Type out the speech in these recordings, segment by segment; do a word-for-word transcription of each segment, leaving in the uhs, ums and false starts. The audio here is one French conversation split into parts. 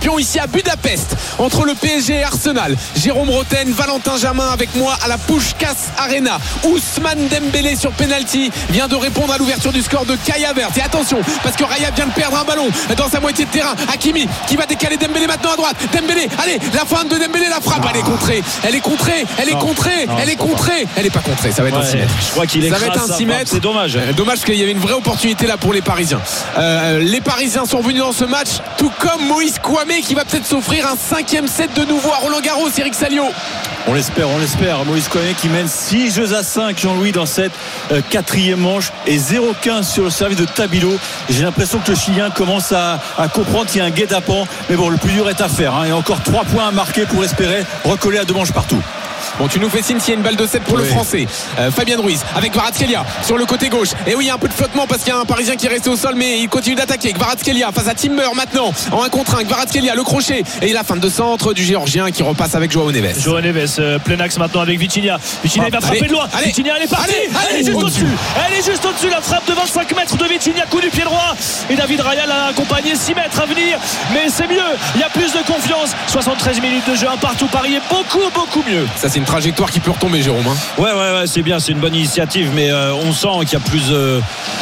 Ici à Budapest entre le P S G et Arsenal. Jérôme Roten, Valentin Jamin avec moi à la Puskás Arena. Ousmane Dembélé sur penalty vient de répondre à l'ouverture du score de Kai Havertz. Et attention parce que Raya vient de perdre un ballon dans sa moitié de terrain. Hakimi qui va décaler Dembélé maintenant à droite. Dembélé, allez, la fin de Dembélé, la frappe, elle est contrée, elle est contrée, elle est contrée, elle est contrée, elle est pas contrée, ça va être ouais, un six mètres. Je crois qu'il est ça va être un six mètres. C'est dommage. Euh, dommage parce qu'il y avait une vraie opportunité là pour les Parisiens. Euh, les Parisiens sont venus dans ce match, tout comme Moïse Kouamé qui va peut-être s'offrir un cinquième set de nouveau à Roland Garros. Eric Salio. On l'espère, on l'espère. Moïse Kouamé qui mène six jeux à cinq, Jean-Louis, dans cette euh, quatrième manche et zéro quinze sur le service de Tabilo. J'ai l'impression que le Chilien commence à, à comprendre qu'il y a un guet-apens. Mais bon, le plus dur est à faire. Hein. Il y a encore trois points à marquer pour espérer recoller à deux manches partout. Bon, tu nous fais signe s'il y a une balle de sept pour oui. le français. Euh, Fabien Ruiz avec Kvaratskhelia sur le côté gauche. Et oui, il y a un peu de flottement parce qu'il y a un Parisien qui est resté au sol, mais il continue d'attaquer. Kvaratskhelia face à Timber maintenant en un contre un. Kvaratskhelia, le crochet et la fin de centre du Géorgien qui repasse avec Joao Neves. Joao Neves, euh, plein axe maintenant avec Vitinha. Vitinha ah, va frapper allez, de loin. Allez, Vitinha, elle est partie. Allez, allez, elle est juste au-dessus. Elle est juste au-dessus. La frappe de vingt-cinq mètres de Vitinha, coup du pied droit. Et David Raya l'a accompagné, six mètres à venir. Mais c'est mieux. Il y a plus de confiance. soixante-treize minutes de jeu, un partout. Paris est beaucoup, beaucoup mieux. Ça, c'est une trajectoire qui peut retomber, Jérôme. Hein. Ouais, ouais, ouais, c'est bien, c'est une bonne initiative, mais euh, on sent qu'il y a plus euh,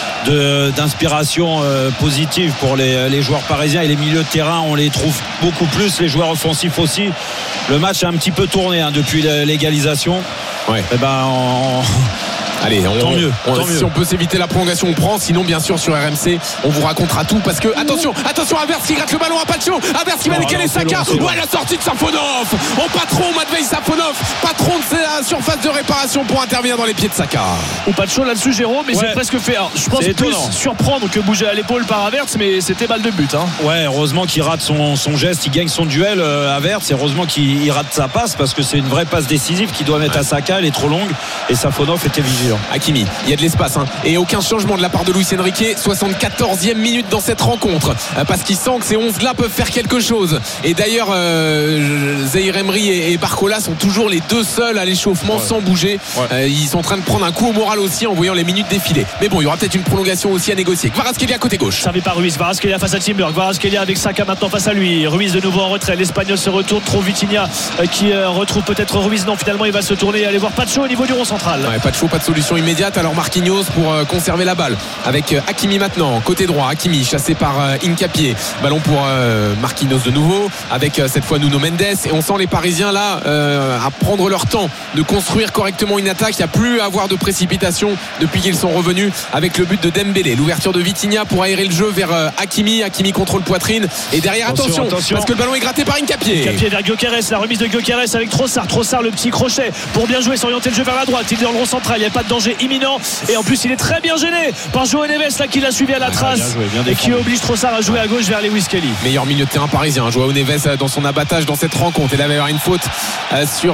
de, d'inspiration euh, positive pour les, les joueurs parisiens et les milieux de terrain. On les trouve beaucoup plus, les joueurs offensifs aussi. Le match a un petit peu tourné hein, depuis l'égalisation. Ouais. Et ben, on... Allez, on, tant mieux, on, tant si mieux. on peut s'éviter la prolongation, on prend. Sinon, bien sûr, sur R M C, on vous racontera tout. Parce que, attention, attention, Havertz qui gratte le ballon à Pacho. Havertz qui va décaler Saka. Ouais, la sortie de Safonov. Au patron, Matvei Safonov, patron de sa surface de réparation pour intervenir dans les pieds de Saka. Ou Pacho là-dessus, Jérôme, mais ouais. c'est presque fait. Alors, je pense c'est plus étonnant. Surprendre que bouger à l'épaule par Havertz, mais c'était balle de but. Hein. Ouais, heureusement qu'il rate son, son geste, il gagne son duel, euh, Havertz. Et heureusement qu'il rate sa passe parce que c'est une vraie passe décisive qu'il doit mettre ouais. à Saka. Elle est trop longue et Safonov était vigilant. Hakimi. Il y a de l'espace hein. Et aucun changement de la part de Luis Enrique. soixante-quatorzième minute dans cette rencontre euh, parce qu'il sent que ces onze là peuvent faire quelque chose. Et d'ailleurs euh, Zahir Emery et, et Barcola sont toujours les deux seuls à l'échauffement ouais. sans bouger ouais. euh, ils sont en train de prendre un coup au moral aussi en voyant les minutes défiler. Mais bon, il y aura peut-être une prolongation aussi à négocier. Kvaratskhelia côté gauche. Servi par Ruiz. Kvaratskhelia face à Timber. Kvaratskhelia avec Saka maintenant face à lui. Ruiz de nouveau en retrait. L'Espagnol se retourne. Trouve Vitinha euh, qui euh, retrouve peut-être Ruiz. Non, finalement il va se tourner et aller voir Pacho au niveau du rond central. Ouais, Pacho, pas de solution immédiate. Alors Marquinhos pour euh, conserver la balle avec euh, Hakimi maintenant côté droit. Hakimi chassé par euh, Hincapié. Ballon pour euh, Marquinhos de nouveau avec euh, cette fois Nuno Mendes. Et on sent les Parisiens là euh, à prendre leur temps de construire correctement une attaque. Il n'y a plus à avoir de précipitation depuis qu'ils sont revenus avec le but de Dembélé. L'ouverture de Vitinha pour aérer le jeu vers euh, Hakimi. Hakimi contrôle poitrine et derrière attention, attention, attention parce que le ballon est gratté par Hincapié. Hincapié vers Gyökeres. La remise de Gyökeres avec Trossard. Trossard le petit crochet pour bien jouer, s'orienter le jeu vers la droite. Il est dans le rond central. Il n'y a pas de danger imminent. Et en plus il est très bien gêné par Joao Neves là qui l'a suivi à la trace ah, bien joué, bien et qui oblige Trossard à jouer à gauche vers Lewis Kelly. Meilleur milieu de terrain parisien, Joao Neves dans son abattage dans cette rencontre. Il avait avoir une faute euh, sur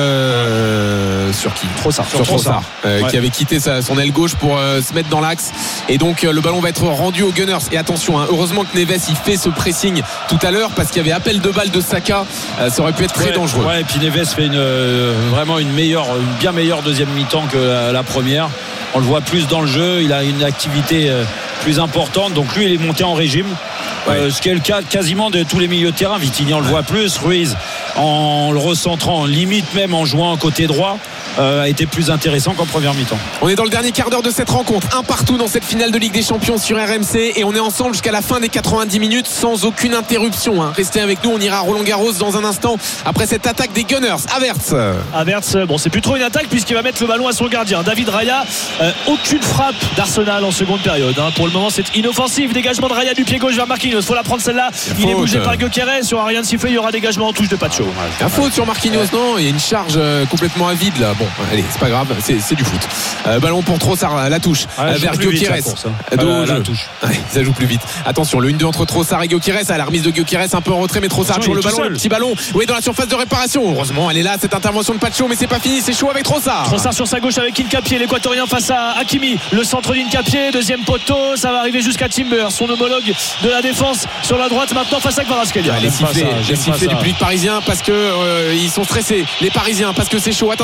euh, sur qui Trossard, sur Trossard euh, ouais. qui avait quitté sa, son aile gauche pour euh, se mettre dans l'axe et donc euh, le ballon va être rendu aux Gunners. Et attention hein, heureusement que Neves il fait ce pressing tout à l'heure parce qu'il y avait appel de balle de Saka, euh, ça aurait pu être très ouais, dangereux. Ouais, et puis Neves fait une, euh, vraiment une meilleure une bien meilleure deuxième mi-temps que la, la première. On le voit plus dans le jeu, il a une activité plus importante, donc lui il est monté en régime. Ouais. Euh, ce qui est le cas quasiment de tous les milieux de terrain. Vitinha on le voit plus, Ruiz en le recentrant, limite même en jouant côté droit, euh, a été plus intéressant qu'en première mi-temps. On est dans le dernier quart d'heure de cette rencontre, un partout dans cette finale de Ligue des Champions sur R M C et on est ensemble jusqu'à la fin des quatre-vingt-dix minutes sans aucune interruption hein. Restez avec nous, on ira à Roland Garros dans un instant après cette attaque des Gunners. Havertz Havertz, bon c'est plus trop une attaque puisqu'il va mettre le ballon à son gardien David Raya. euh, aucune frappe d'Arsenal en seconde période hein. Pour le moment c'est inoffensif. Dégagement de Raya du pied gauche vers Marquinhos, faut la prendre celle-là. Il, il est bougé par Gyökeres, il n'y aura rien de sifflé, il y aura dégagement en touche de Pacho. La faute sur Marquinhos, non, il y a une charge euh, complètement à vide là. Bon, allez, c'est pas grave, c'est, c'est du foot. Euh, ballon pour Trossard, la touche ouais, vers Gyökeres. Euh, la touche. Ouais, ça joue plus vite. Attention, le un deux entre Trossard et Gyökeres. À la remise de Gyökeres un peu en retrait, mais Trossard sur le ballon, le petit ballon. Oui, dans la surface de réparation. Heureusement, elle est là cette intervention de Pacho, mais c'est pas fini, c'est chaud avec Trossard. Trossard sur sa gauche avec Hincapié, l'Équatorien face à Hakimi. Le centre d'Hincapié, deuxième poteau, ça va arriver jusqu'à Timber, son homologue de la défense sur la droite maintenant face à Kvaratskhelia. Les sifflets du public parisien parce que euh, ils sont stressés les Parisiens parce que c'est chaud. Attention, Saka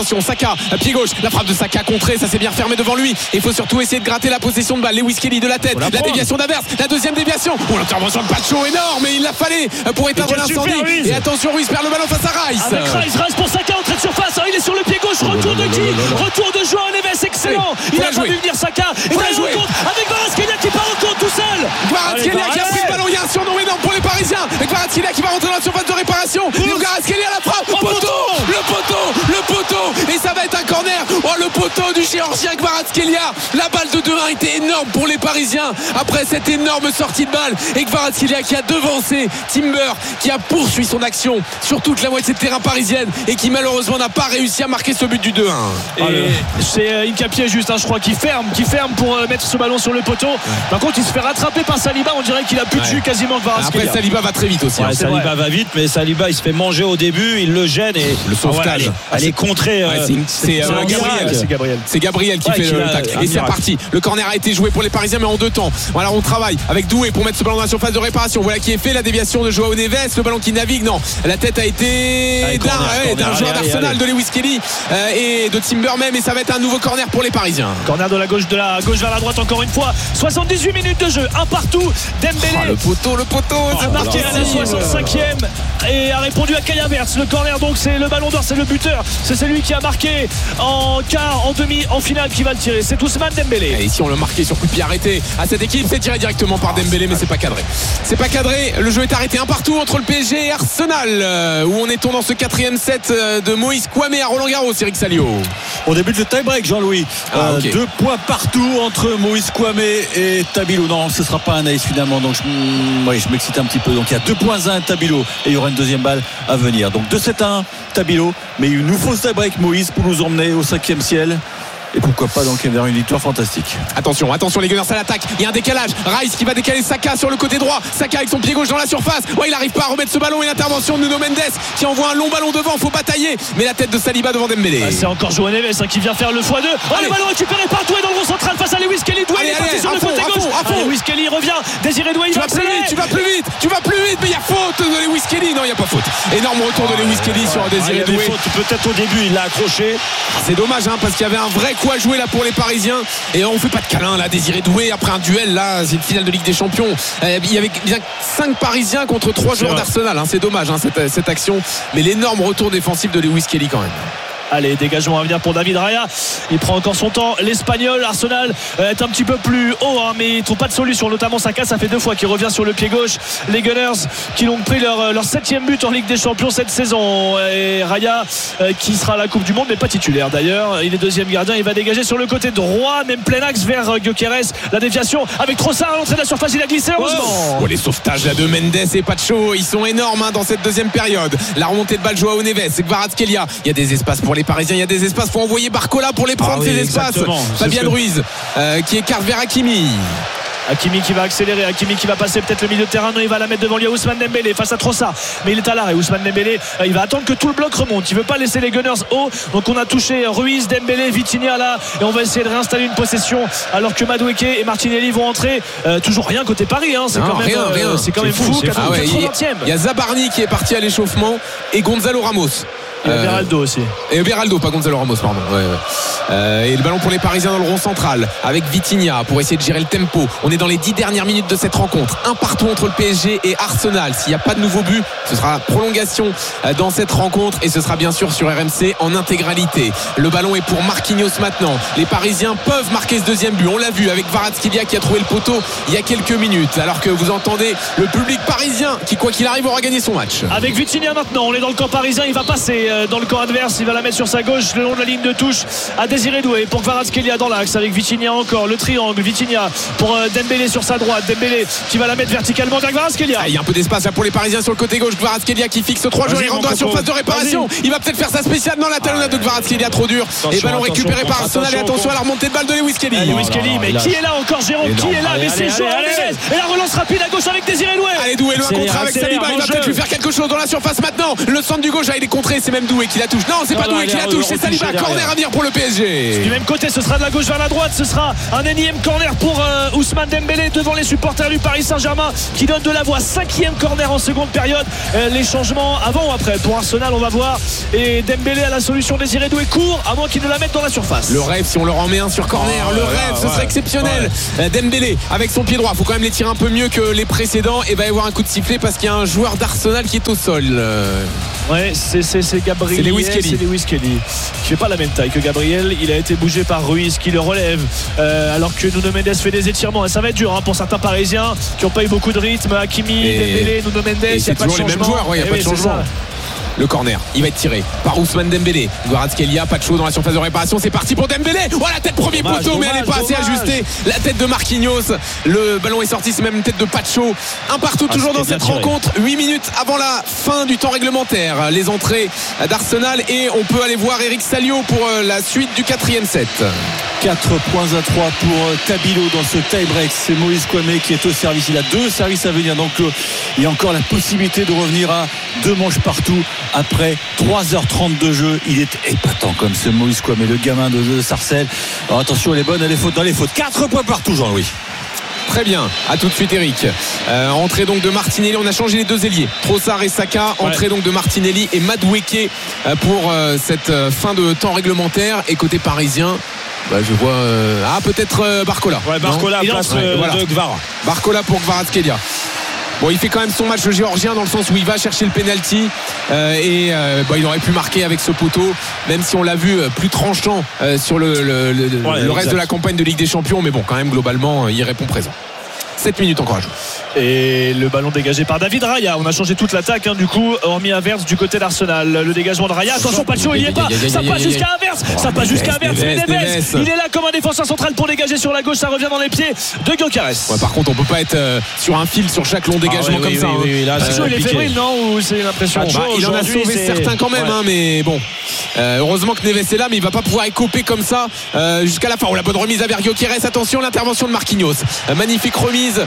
Saka, pied gauche, la frappe de Saka contrée, ça s'est bien fermé devant lui. Il faut surtout essayer de gratter la possession de balle. Lewis Kelly de la tête, la, la déviation d'Havertz, la deuxième déviation. Oh, l'intervention de Pacho énorme, et il l'a fallait pour éteindre l'incendie. Et attention, Ruiz perd le ballon face à Rice. Avec Rice, Rice pour Saka, entrée de surface. Oh, il est sur le pied gauche, retour de qui? Retour de Joao Neves, excellent. Il a pas vu venir Saka. Et là, il rencontre avec Kvaratskhelia qui part en compte tout seul. Kvaratskhelia qui a pris le ballon, il y a un surnom énorme pour les Parisiens. Kvaratskhelia qui va rentrer dans la surface de réparation. Kvaratskhelia la frappe, oh, poteau, le poteau, le poteau, et ça va être un corner. Oh, le poteau du Géorgien Kvaratskhelia. La balle de deux un était énorme pour les Parisiens après cette énorme sortie de balle. Et Kvaratskhelia qui a devancé Timber, qui a poursuivi son action sur toute la moitié de terrain parisienne et qui malheureusement n'a pas réussi à marquer ce but du deux un. Et c'est euh, Hincapié juste, hein, je crois, qui ferme, qui ferme pour euh, mettre ce ballon sur le poteau. Ouais. Par contre, il se fait rattraper par Saliba. On dirait qu'il a plus de jus, ouais, quasiment Kvaratskhelia. Après, Saliba va très vite aussi. Ouais, hein, Saliba vrai. va vite, mais Saliba il se fait manger au début, il le gêne et le sauvetage. Ouais, elle, elle est contrée. Ouais, euh, c'est euh, Gabriel. C'est Gabriel. C'est Gabriel qui ouais, fait qui le tacle. Et c'est reparti. Le corner a été joué pour les Parisiens, mais en deux temps. Voilà, on travaille avec Doué pour mettre ce ballon dans la surface de réparation. Voilà qui est fait, la déviation de Joao Neves, le ballon qui navigue. Non, la tête a été d'un ouais, d'un joueur d'Arsenal, de Lewis Kelly euh, et de Timber même, et ça va être un nouveau corner pour les Parisiens. Corner de la gauche, de la gauche vers la droite encore une fois. soixante-dix-huit minutes de jeu, un partout. Dembélé. Oh, le poteau, le poteau. Oh, a marqué à la soixante-cinquième et a répondu à Kai Havertz. Le corner, donc c'est le ballon d'or, c'est le buteur. C'est celui qui a marqué en quart, en demi, en finale qui va le tirer. C'est Ousmane Dembélé. Et ici on le marqué sur coup de pied arrêté à cette équipe, c'est tiré directement par Dembélé, mais c'est pas cadré. C'est pas cadré. Le jeu est arrêté, un partout entre le P S G et Arsenal. Où on est dans ce quatrième set de Moïse Kouame à Roland Garros, Eric Salio. On débute le tie-break, Jean-Louis. Ah, euh, okay. Deux points partout entre Moïse Kouame et Tabilo. Non, ce ne sera pas un ace finalement. Donc je, mm, oui, je m'excite un petit peu. Donc il y a deux points à un Tabilo et il y aura une deuxième balle à venir. Donc deux sept à un Tabilo. Mais il nous faut ce tie-break, Moïse, pour nous emmener au cinquième ciel. Et pourquoi pas donc vers une victoire fantastique. Attention, attention les Gunners à l'attaque. Il y a un décalage. Rice qui va décaler Saka sur le côté droit. Saka avec son pied gauche dans la surface. Ouais, il n'arrive pas à remettre ce ballon. Et l'intervention de Nuno Mendes qui envoie un long ballon devant. Faut batailler. Mais la tête de Saliba devant Dembélé. Ah, c'est encore Joao Neves hein, qui vient faire le fois deux. Oh, le ballon récupéré par Doué dans le rond central face à Lewis Kelly. Doué est parti sur le côté gauche. Allez, Lewis Kelly revient. Désiré Doué, il tu va plus vite, tu vas plus vite. Tu vas plus vite. Mais il y a faute de Lewis Kelly. Non, il n'y a pas faute. Énorme retour de Lewis Kelly sur Désiré Doué. Peut-être au début, il l'a accroché. C'est dommage hein, parce qu'il y avait un vrai coup à jouer là pour les Parisiens. Et on fait pas de câlin là, Désiré Doué après un duel là, c'est une finale de Ligue des Champions. Euh, il y avait bien cinq Parisiens contre trois joueurs d'Arsenal hein. C'est dommage hein, cette, cette action. Mais l'énorme retour défensif de Lewis Kelly quand même. Allez, dégagement à venir pour David Raya. Il prend encore son temps. L'Espagnol, Arsenal est un petit peu plus haut, hein, mais il ne trouve pas de solution. Notamment Saka, ça fait deux fois qu'il revient sur le pied gauche. Les Gunners qui l'ont pris leur, leur septième but en Ligue des Champions cette saison. Et Raya euh, qui sera à la Coupe du Monde, mais pas titulaire d'ailleurs. Il est deuxième gardien. Il va dégager sur le côté droit, même plein axe vers euh, Gyökeres. La déviation avec Trossard à l'entrée de la surface. Il a glissé heureusement. Oh, les sauvetages là de Mendes et Pacho, ils sont énormes hein, dans cette deuxième période. La remontée de balle Joao Neves, Kvaratskhelia. Il y a des espaces pour les Parisiens, il y a des espaces pour envoyer Barcola pour les prendre ah oui, ces espaces. Fabien que... Ruiz euh, qui écarte vers Hakimi. Hakimi qui va accélérer, Hakimi qui va passer peut-être le milieu de terrain. Non, il va la mettre devant lui à Ousmane Dembélé face à Trossard, mais il est à l'arrêt. Ousmane Dembélé, il va attendre que tout le bloc remonte. Il veut pas laisser les Gunners haut. Donc on a touché Ruiz, Dembélé, Vitinha là, et on va essayer de réinstaller une possession alors que Madueke et Martinelli vont entrer. Euh, toujours rien côté Paris, hein. C'est non, quand même, rien, euh, rien. C'est quand même fou. fou ah ouais, il y a Zabarni qui est parti à l'échauffement et Gonzalo Ramos. Et euh, Beraldo aussi. Et Beraldo, pas Gonzalo Ramos, pardon. Ouais, ouais. Euh, et le ballon pour les Parisiens dans le rond central avec Vitinha pour essayer de gérer le tempo. On est dans les dix dernières minutes de cette rencontre. Un partout entre le P S G et Arsenal. S'il n'y a pas de nouveau but, ce sera prolongation dans cette rencontre et ce sera bien sûr sur R M C en intégralité. Le ballon est pour Marquinhos maintenant. Les Parisiens peuvent marquer ce deuxième but. On l'a vu avec Kvaratskhelia qui a trouvé le poteau il y a quelques minutes. Alors que vous entendez le public parisien qui, quoi qu'il arrive, aura gagné son match. Avec Vitinha maintenant, on est dans le camp parisien. Il va passer dans le camp adverse, il va la mettre sur sa gauche le long de la ligne de touche à Désiré Doué pour Kvaratskhelia dans l'axe avec Vitinha encore, le triangle Vitinha pour Dembélé sur sa droite, Dembélé qui va la mettre verticalement vers Kvaratskhelia. Ah, il y a un peu d'espace là pour les Parisiens sur le côté gauche. Kvaratskhelia qui fixe trois joueurs, il rentre dans la surface de réparation. Il va peut-être faire sa spéciale dans la talonnade de Kvaratskhelia, trop dur. Et ballon récupéré par Arsenal et attention à la remontée de balle de Lewis Kelly. Ah, Lewis Kelly, mais qui est là encore, Jérôme? Qui est là? Mais c'est Joao Neves. Et la relance rapide à gauche avec Désiré Doué. Allez, Doué le un contre avec Saliba, il va peut-être lui faire quelque chose dans la surface maintenant. Le centre du gauche, il est contré, c'est même Doué qui la touche. Non, c'est non, pas non, Doué qui la touche, c'est Saliba. Corner à venir pour le P S G. Du même côté, ce sera de la gauche vers la droite. Ce sera un énième corner pour euh, Ousmane Dembélé devant les supporters du Paris Saint-Germain qui donne de la voix. Cinquième corner en seconde période. Euh, les changements avant ou après pour Arsenal, on va voir. Et Dembélé a la solution. Désiré Doué court, à moins qu'il ne la mette dans la surface. Le rêve, si on leur en met un sur corner, oh, le ouais, rêve, ouais, ce serait ouais. exceptionnel. Ouais. Dembélé avec son pied droit, faut quand même les tirer un peu mieux que les précédents. Et va y avoir un coup de sifflet parce qu'il y a un joueur d'Arsenal qui est au sol. Ouais, c'est, c'est, c'est Gabriel. C'est Lewis Kelly. C'est Lewis Kelly. Qui fait pas la même taille que Gabriel. Il a été bougé par Ruiz qui le relève. Euh, alors que Nuno Mendes fait des étirements. Et ça va être dur hein, pour certains Parisiens qui n'ont pas eu beaucoup de rythme. Hakimi, et Dembélé, Nuno Mendes. Il n'y a pas de changement. Les mêmes joueurs, il n'y a et pas oui, de changement. Le corner, il va être tiré par Ousmane Dembélé. Kvaratskhelia, pas de chaud dans la surface de réparation. C'est parti pour Dembélé. Oh la tête premier dommage, poteau, dommage, mais elle n'est pas dommage. assez ajustée. La tête de Marquinhos. Le ballon est sorti, c'est même une tête de Pacho. Un partout Ah, toujours dans cette bien tiré. rencontre. huit minutes avant la fin du temps réglementaire. Les entrées d'Arsenal et on peut aller voir Eric Salio pour la suite du quatrième set. quatre points à trois pour Tabilo dans ce tie-break. C'est Moïse Kouamé qui est au service. Il a deux services à venir. Donc il y a encore la possibilité de revenir à deux manches partout après trois heures trente de jeu. Il est épatant comme ce Moïse Kouamé, le gamin de, de Sarcelles. Alors attention, elle est bonne, elle est faute dans les fautes. quatre points partout, Jean-Louis. Très bien, à tout de suite Eric. euh, Entrée donc de Martinelli, on a changé les deux ailiers, Trossard et Saka. Entrée ouais. donc de Martinelli et Madueke pour euh, cette euh, fin de temps réglementaire. Et côté parisien, bah, je vois euh, ah peut-être euh, Barcola. Ouais, Barcola à place ouais, euh, voilà. de Gvara. Barcola pour Kvaratskhelia. Bon, il fait quand même son match le géorgien dans le sens où il va chercher le penalty euh, et euh, bah, il aurait pu marquer avec ce poteau, même si on l'a vu plus tranchant euh, sur le, le, le, ouais, le reste de la campagne de Ligue des Champions, mais bon, quand même globalement, il répond présent. sept minutes encore à jouer. Et le ballon dégagé par David Raya. On a changé toute l'attaque hein, du coup, hormis Havertz du côté d'Arsenal. Le dégagement de Raya. Attention, Pacho, il n'y est pas. Ça passe jusqu'à Havertz. Ça passe jusqu'à Havertz. Il est là comme un défenseur central pour dégager sur la gauche. Ça revient dans les pieds de Gyökeres. Ouais, par contre, on peut pas être euh, sur un fil sur chaque long dégagement ah, oui, comme oui, ça. Oui, oui, là, Pacho, il est fébrile, non? Ou c'est l'impression bah, il en a sauvé c'est... certains quand même, ouais. hein, mais bon. Euh, heureusement que Neves est là, mais il va pas pouvoir écoper comme ça euh, jusqu'à la fin. Oh, la bonne remise vers Gyökeres. Attention, l'intervention de Marquinhos. Euh, magnifique remise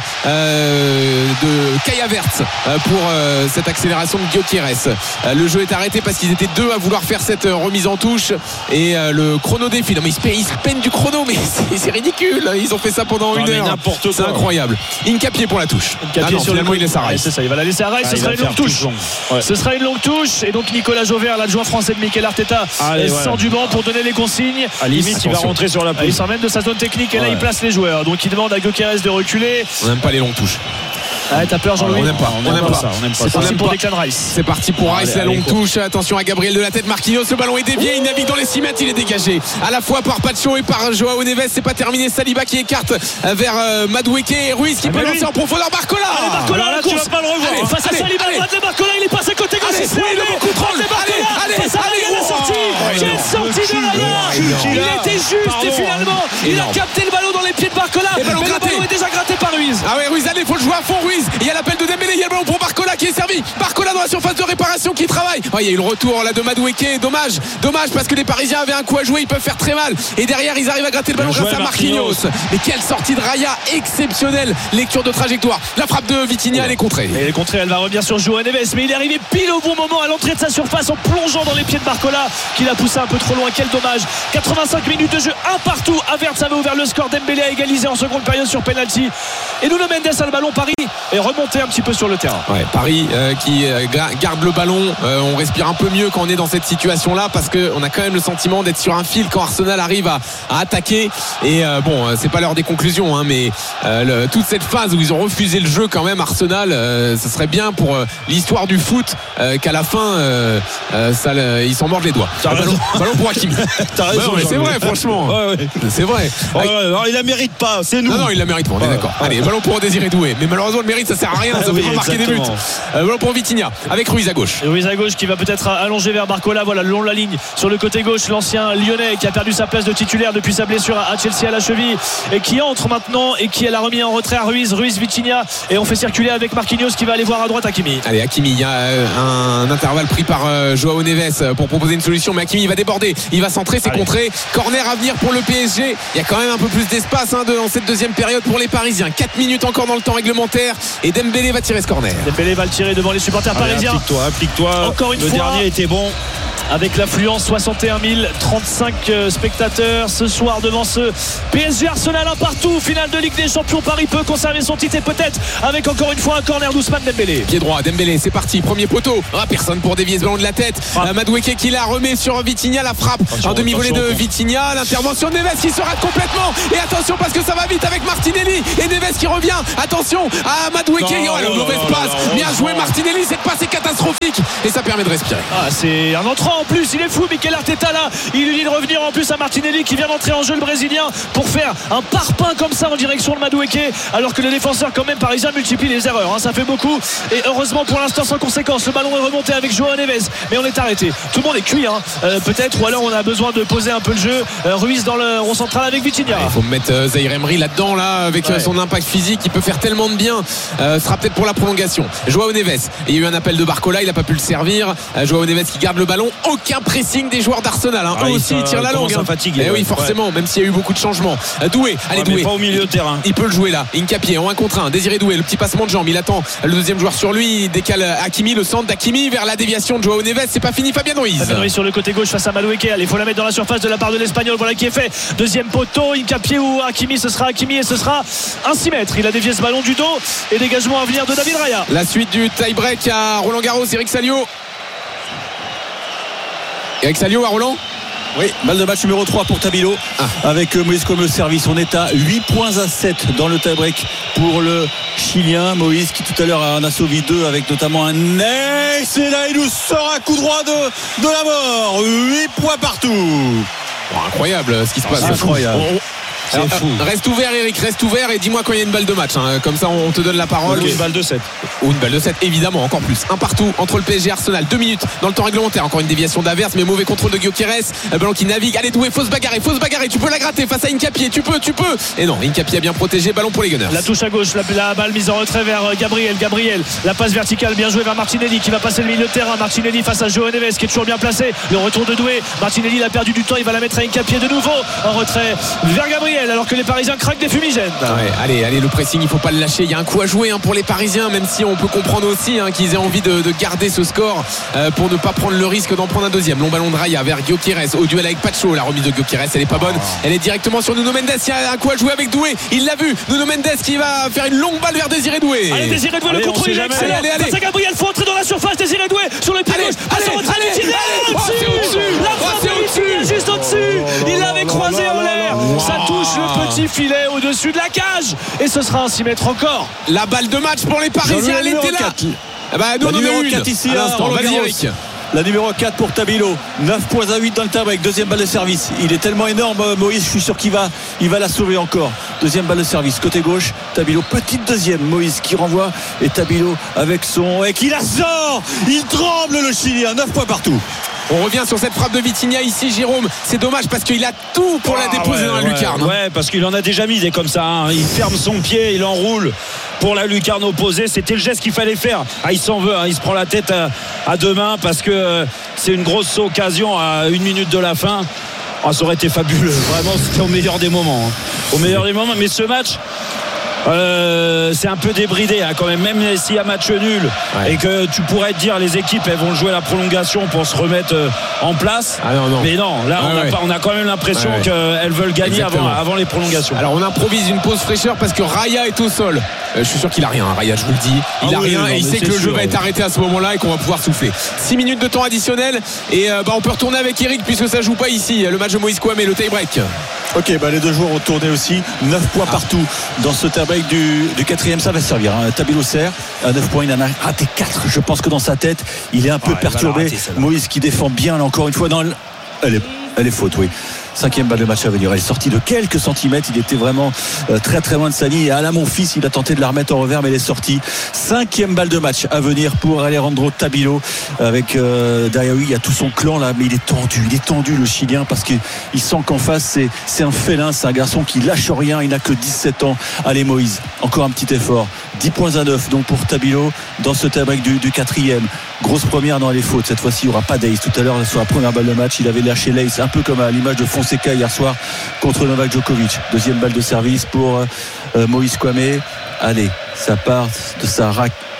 euh, de Kai Havertz pour euh, cette accélération de Gyökeres. Euh, le jeu est arrêté parce qu'ils étaient deux à vouloir faire cette euh, remise en touche et euh, le chrono défile. Non mais ils se, ils se peignent du chrono, mais c'est, c'est ridicule. Ils ont fait ça pendant non, une heure. N'importe c'est quoi. Incroyable. Incapié pour la touche. Incapié ah non, sur finalement, le il laisse arrêter. Ouais, c'est ça, il va la laisser arrêter. Ah, ce sera une longue touche. Ouais. Ce sera une longue touche et donc Nicolas Jauvert, l'adjoint français de Mikel Arteta, Allez, sort ouais. du banc pour donner les consignes. À limite, il va rentrer sur la pelouse. Il s'emmène de sa zone technique et ouais. là il place les joueurs. Donc il demande à Gyökeres de reculer. On n'aime pas les longues touches. Ah, t'as peur Jean-Louis? On n'aime pas, on n'aime pas ça. C'est parti pour Declan Rice. C'est parti pour Rice, la longue touche. Attention à Gabriel de la tête, Marquinhos, le ballon est dévié, il navigue dans les six mètres, il est dégagé à la fois par Pacho et par Joao Neves. C'est pas terminé, Saliba qui écarte vers euh, Madueke et Ruiz qui ah peut lancer en profondeur. Barcola. Allez Barcola, là, la tu course. vas pas le revoir. Allez, face à Saliba, Bradley Barcola, il est passé côté gauche. Allez, oui, le bon contrôle. Allez, allez, face à Raya, la sortie. Quelle sortie de Raya. Il était juste et finalement il a capté le ballon dans les pieds de Barcola. Mais le ballon est déjà gratté par Ruiz. Ah ouais, Ruiz, allez, faut le jouer à fond Ruiz. Il y a l'appel de Dembélé, il y a le ballon pour Barcola qui est servi. Barcola dans la surface de réparation qui travaille. Oh, il y a eu le retour là de Madueke. Dommage, dommage parce que les Parisiens avaient un coup à jouer. Ils peuvent faire très mal. Et derrière, ils arrivent à gratter le ballon grâce à Marquinhos. Mais quelle sortie de Raya exceptionnelle. Lecture de trajectoire. La frappe de Vitinha, elle est contrée. Et elle est contrée, elle va revenir sur Joao Neves. Mais il est arrivé pile au bon moment à l'entrée de sa surface en plongeant dans les pieds de Barcola qui l'a poussé un peu trop loin. Quel dommage. quatre-vingt-cinq minutes de jeu, un partout. Havertz avait ouvert le score. Dembélé a égalisé en seconde période sur penalty. Et Nuno Mendes a le ballon. Paris est remonté un petit peu sur le terrain. Ouais, Paris euh, qui euh, garde le ballon. Euh, on respire un peu mieux quand on est dans cette situation-là parce qu'on a quand même le sentiment d'être sur un fil quand Arsenal arrive à, à attaquer. Et euh, bon, euh, c'est pas l'heure des conclusions, hein, mais euh, le, toute cette phase où ils ont refusé le jeu quand même, Arsenal, euh, ce serait bien pour euh, l'histoire du foot euh, qu'à la fin, euh, euh, ça, le, ils s'en mordent les doigts. T'as raison. Ballon, ballon pour Hakimi. T'as raison. Ouais, c'est vrai, franchement. Ouais, ouais. C'est vrai. Ouais, ouais, non, il la mérite pas. C'est nous. Non, non, il la mérite pas. On est ouais, d'accord. Ouais. Allez, ballon pour Désiré Doué. Mais malheureusement, le mérite, ça sert à rien. Ça oui, peut pas marquer des buts. Euh, ballon pour Vitinha avec Ruiz à gauche. Et Ruiz à gauche qui va peut-être allonger vers Barcola. Voilà, le long de la ligne sur le côté gauche, l'ancien Lyonnais qui a perdu sa place de titulaire depuis sa blessure à Chelsea à la cheville et qui entre maintenant et qui a la remis en retrait à Ruiz. Ruiz, Vitinha et on fait circuler avec Marquinhos qui va aller voir à droite Hakimi. Allez, Hakimi, il y a un intervalle pris par euh, Joao Neves pour proposer une solution, mais Hakimi il va déborder, il va centrer, c'est contré. Corner à venir pour le P S G. Il y a quand même un peu plus d'espace hein, dans cette deuxième période pour les Parisiens. quatre minutes encore dans le temps réglementaire et Dembélé va tirer ce corner. Dembélé va le tirer devant les supporters Allez, parisiens. Applique-toi, applique-toi. Encore une le fois. Le dernier était bon. avec l'affluence soixante et un mille trente-cinq spectateurs ce soir devant ce P S G Arsenal, un partout. Finale de Ligue des Champions. Paris peut conserver son titre et peut-être avec encore une fois un corner d'Ousmane Dembélé. Pied droit, Dembélé, c'est parti, premier poteau. Ah, personne pour dévier ce ballon de la tête. Ah. Madueke qui la remet sur Vitinha, la frappe en demi-volée de Vitinha, l'intervention de Neves qui se rate complètement. Et attention parce que ça va vite avec Martinelli et Neves qui revient. Attention à Madueke. Oh, la mauvaise passe. Bien joué Martinelli, cette passe est catastrophique et ça permet de respirer. Ah, c'est un entrant en plus, il est fou Mikel Arteta là. Il lui dit de revenir en plus à Martinelli qui vient d'entrer en jeu, le Brésilien, pour faire un parpaing comme ça en direction de Madueke, alors que les défenseurs quand même parisiens multiplient les erreurs, hein. Ça fait beaucoup et heureusement pour l'instant sans conséquence. Le ballon est remonté avec Joao Neves mais on est arrêté, tout le monde est cuit, hein. euh, peut-être, ou alors on a besoin de poser un peu le jeu. euh, Ruiz dans le rond central avec Vitinha. Il faut mettre euh, Zaïre Emery là-dedans là, avec ouais. euh, son impact physique, il peut faire tellement de bien. euh, ce sera peut-être pour la prolongation. Joao Neves, il y a eu un appel de Barcola, il n'a pas pu le servir. euh, Joao Neves qui garde le ballon, aucun pressing des joueurs d'Arsenal, hein. ah, eux aussi ils tirent la longue, hein. fatiguer, eh ouais. oui forcément, ouais. Même s'il y a eu beaucoup de changements. euh, Doué, allez ouais, Doué, pas au milieu de terrain, il peut le jouer là. Incapié en un contre un, Désiré Doué, le petit passement de jambe, il attend le deuxième joueur sur lui, il décale Hakimi, le centre d'Hakimi vers la déviation de Joao Neves. C'est pas fini, Fabien Ruiz. Fabien Ruiz sur le côté gauche face à Madueke. Allez, il faut la mettre dans la surface de la part de l'Espagnol. Voilà qui est fait. Deuxième poteau, Incapié ou Hakimi, ce sera Hakimi et ce sera un six mètres. Il a dévié ce ballon du dos et dégagement à venir de David Raya. La suite du tie-break à Roland Garros, Eric Salio. Eric Salio à Roland. Oui, balle de match numéro trois pour Tabilo, ah. avec Moïse comme service. On est à huit points à sept dans le tie-break pour le Chilien. Moïse qui tout à l'heure en a sauvé deux avec notamment un ace. Et là il nous sort un coup droit de, de la mort. huit points partout. Oh, incroyable ce qui se passe. C'est incroyable. On, on... Alors, reste ouvert Eric, reste ouvert et dis-moi quand il y a une balle de match, hein. Comme ça on te donne la parole. Okay. Une balle de sept. Ou une balle de sept évidemment, encore plus. Un partout entre le P S G et Arsenal, deux minutes dans le temps réglementaire. Encore une déviation d'Averse mais mauvais contrôle de Gyökeres. Le ballon qui navigue, allez Doué, faut se bagarrer, faut se bagarrer. Tu peux la gratter face à Incapié, tu peux, tu peux. Et non, Incapié a bien protégé, ballon pour les Gunners. La touche à gauche, la, la balle mise en retrait vers Gabriel. Gabriel, la passe verticale bien jouée vers Martinelli qui va passer le milieu de terrain. Martinelli face à Joao Neves qui est toujours bien placé. Le retour de Doué. Martinelli il a perdu du temps, il va la mettre à Incapié de nouveau. En retrait vers Gabriel alors que les Parisiens craquent des fumigènes. Ah ouais, allez, allez, le pressing, il faut pas le lâcher. Il y a un coup à jouer, hein, pour les Parisiens, même si on peut comprendre aussi, hein, qu'ils aient envie de, de garder ce score euh, pour ne pas prendre le risque d'en prendre un deuxième. Long ballon de Raya vers Gyökeres au duel avec Pacho. La remise de Gyökeres, elle est pas bonne. Elle est directement sur Nuno Mendes. Il y a un coup à jouer avec Doué. Il l'a vu. Nuno Mendes qui va faire une longue balle vers Désiré Doué. Allez, Désiré Doué, le contrôle est excellent. Allez, allez, allez. Gabriel, faut entrer dans la surface. Désiré Doué sur le pied gauche. Allez, allez, allez, allez. Oh, c'est au-dessus. La frappe de Vitinha juste au-dessus. Il l'avait croisé en l'air. Ça touche le petit filet au-dessus de la cage et ce sera un six mètres encore. La balle de match pour les Parisiens, elle était là. Ah bah, nous, la numéro quatre ici à Vas-y Eric. La numéro quatre pour Tabilo, neuf points à huit dans le tie-break. Deuxième balle de service, il est tellement énorme Moïse, je suis sûr qu'il va, il va la sauver encore. Deuxième balle de service, côté gauche, Tabilo, petite deuxième, Moïse qui renvoie et Tabilo avec son et qui la sort. Il tremble le Chilien, neuf points partout. On revient sur cette frappe de Vitinha ici, Jérôme. C'est dommage parce qu'il a tout pour ah, la déposer ouais, dans la ouais, lucarne. Ouais, parce qu'il en a déjà mis des comme ça, hein. Il ferme son pied, il enroule pour la lucarne opposée. C'était le geste qu'il fallait faire. Ah, il s'en veut, hein. Il se prend la tête à, à deux mains parce que euh, c'est une grosse occasion à une minute de la fin. Ah, ça aurait été fabuleux. Vraiment, c'était au meilleur des moments, hein. Au meilleur des moments. Mais ce match, Euh, c'est un peu débridé, hein, quand même, même s'il y a match nul, ouais. Et que tu pourrais te dire les équipes elles vont jouer la prolongation pour se remettre euh, en place. Ah non, non. Mais non, là ah on, ouais. a pas, on a quand même l'impression ouais, ouais. qu'elles veulent gagner avant, avant les prolongations. Alors on improvise une pause fraîcheur parce que Raya est au sol. euh, Je suis sûr qu'il a rien, Raya, je vous le dis. Il ah a oui, rien non, et il sait que le sûr, jeu va être arrêté à ce moment-là et qu'on va pouvoir souffler. six minutes de temps additionnel et euh, bah, on peut retourner avec Eric puisque ça joue pas ici. Le match de Moïse Kouamé, le tie-break. Ok, bah les deux joueurs ont tourné aussi. neuf points ah. partout dans ce tie-break du, du quatrième. Ça va servir, hein. Tabilo sert à neuf points, il en a raté quatre. Je pense que dans sa tête il est un peu ah, perturbé. Rater, Moïse qui défend bien là, encore une fois dans le... elle, est... elle est faute, oui. Cinquième balle de match à venir. Elle est sortie de quelques centimètres. Il était vraiment euh, très très loin de sa ligne. Et Alain Monfils, il a tenté de la remettre en revers, mais elle est sortie. Cinquième balle de match à venir pour Alejandro Tabilo. Avec euh, derrière lui, il y a tout son clan là, mais il est tendu. Il est tendu le Chilien parce qu'il sent qu'en face c'est, c'est un félin, c'est un garçon qui lâche rien. Il n'a que dix-sept ans. Allez Moïse, encore un petit effort. dix points à neuf donc pour Tabilo dans ce tie-break du, du quatrième. Grosse première dans les fautes. Cette fois-ci, il n'y aura pas d'ace. Tout à l'heure, sur la première balle de match, il avait lâché l'ace, un peu comme à l'image de Fonseca hier soir contre Novak Djokovic. Deuxième balle de service pour euh, Moïse Kouamé. Allez, ça part de sa raquette.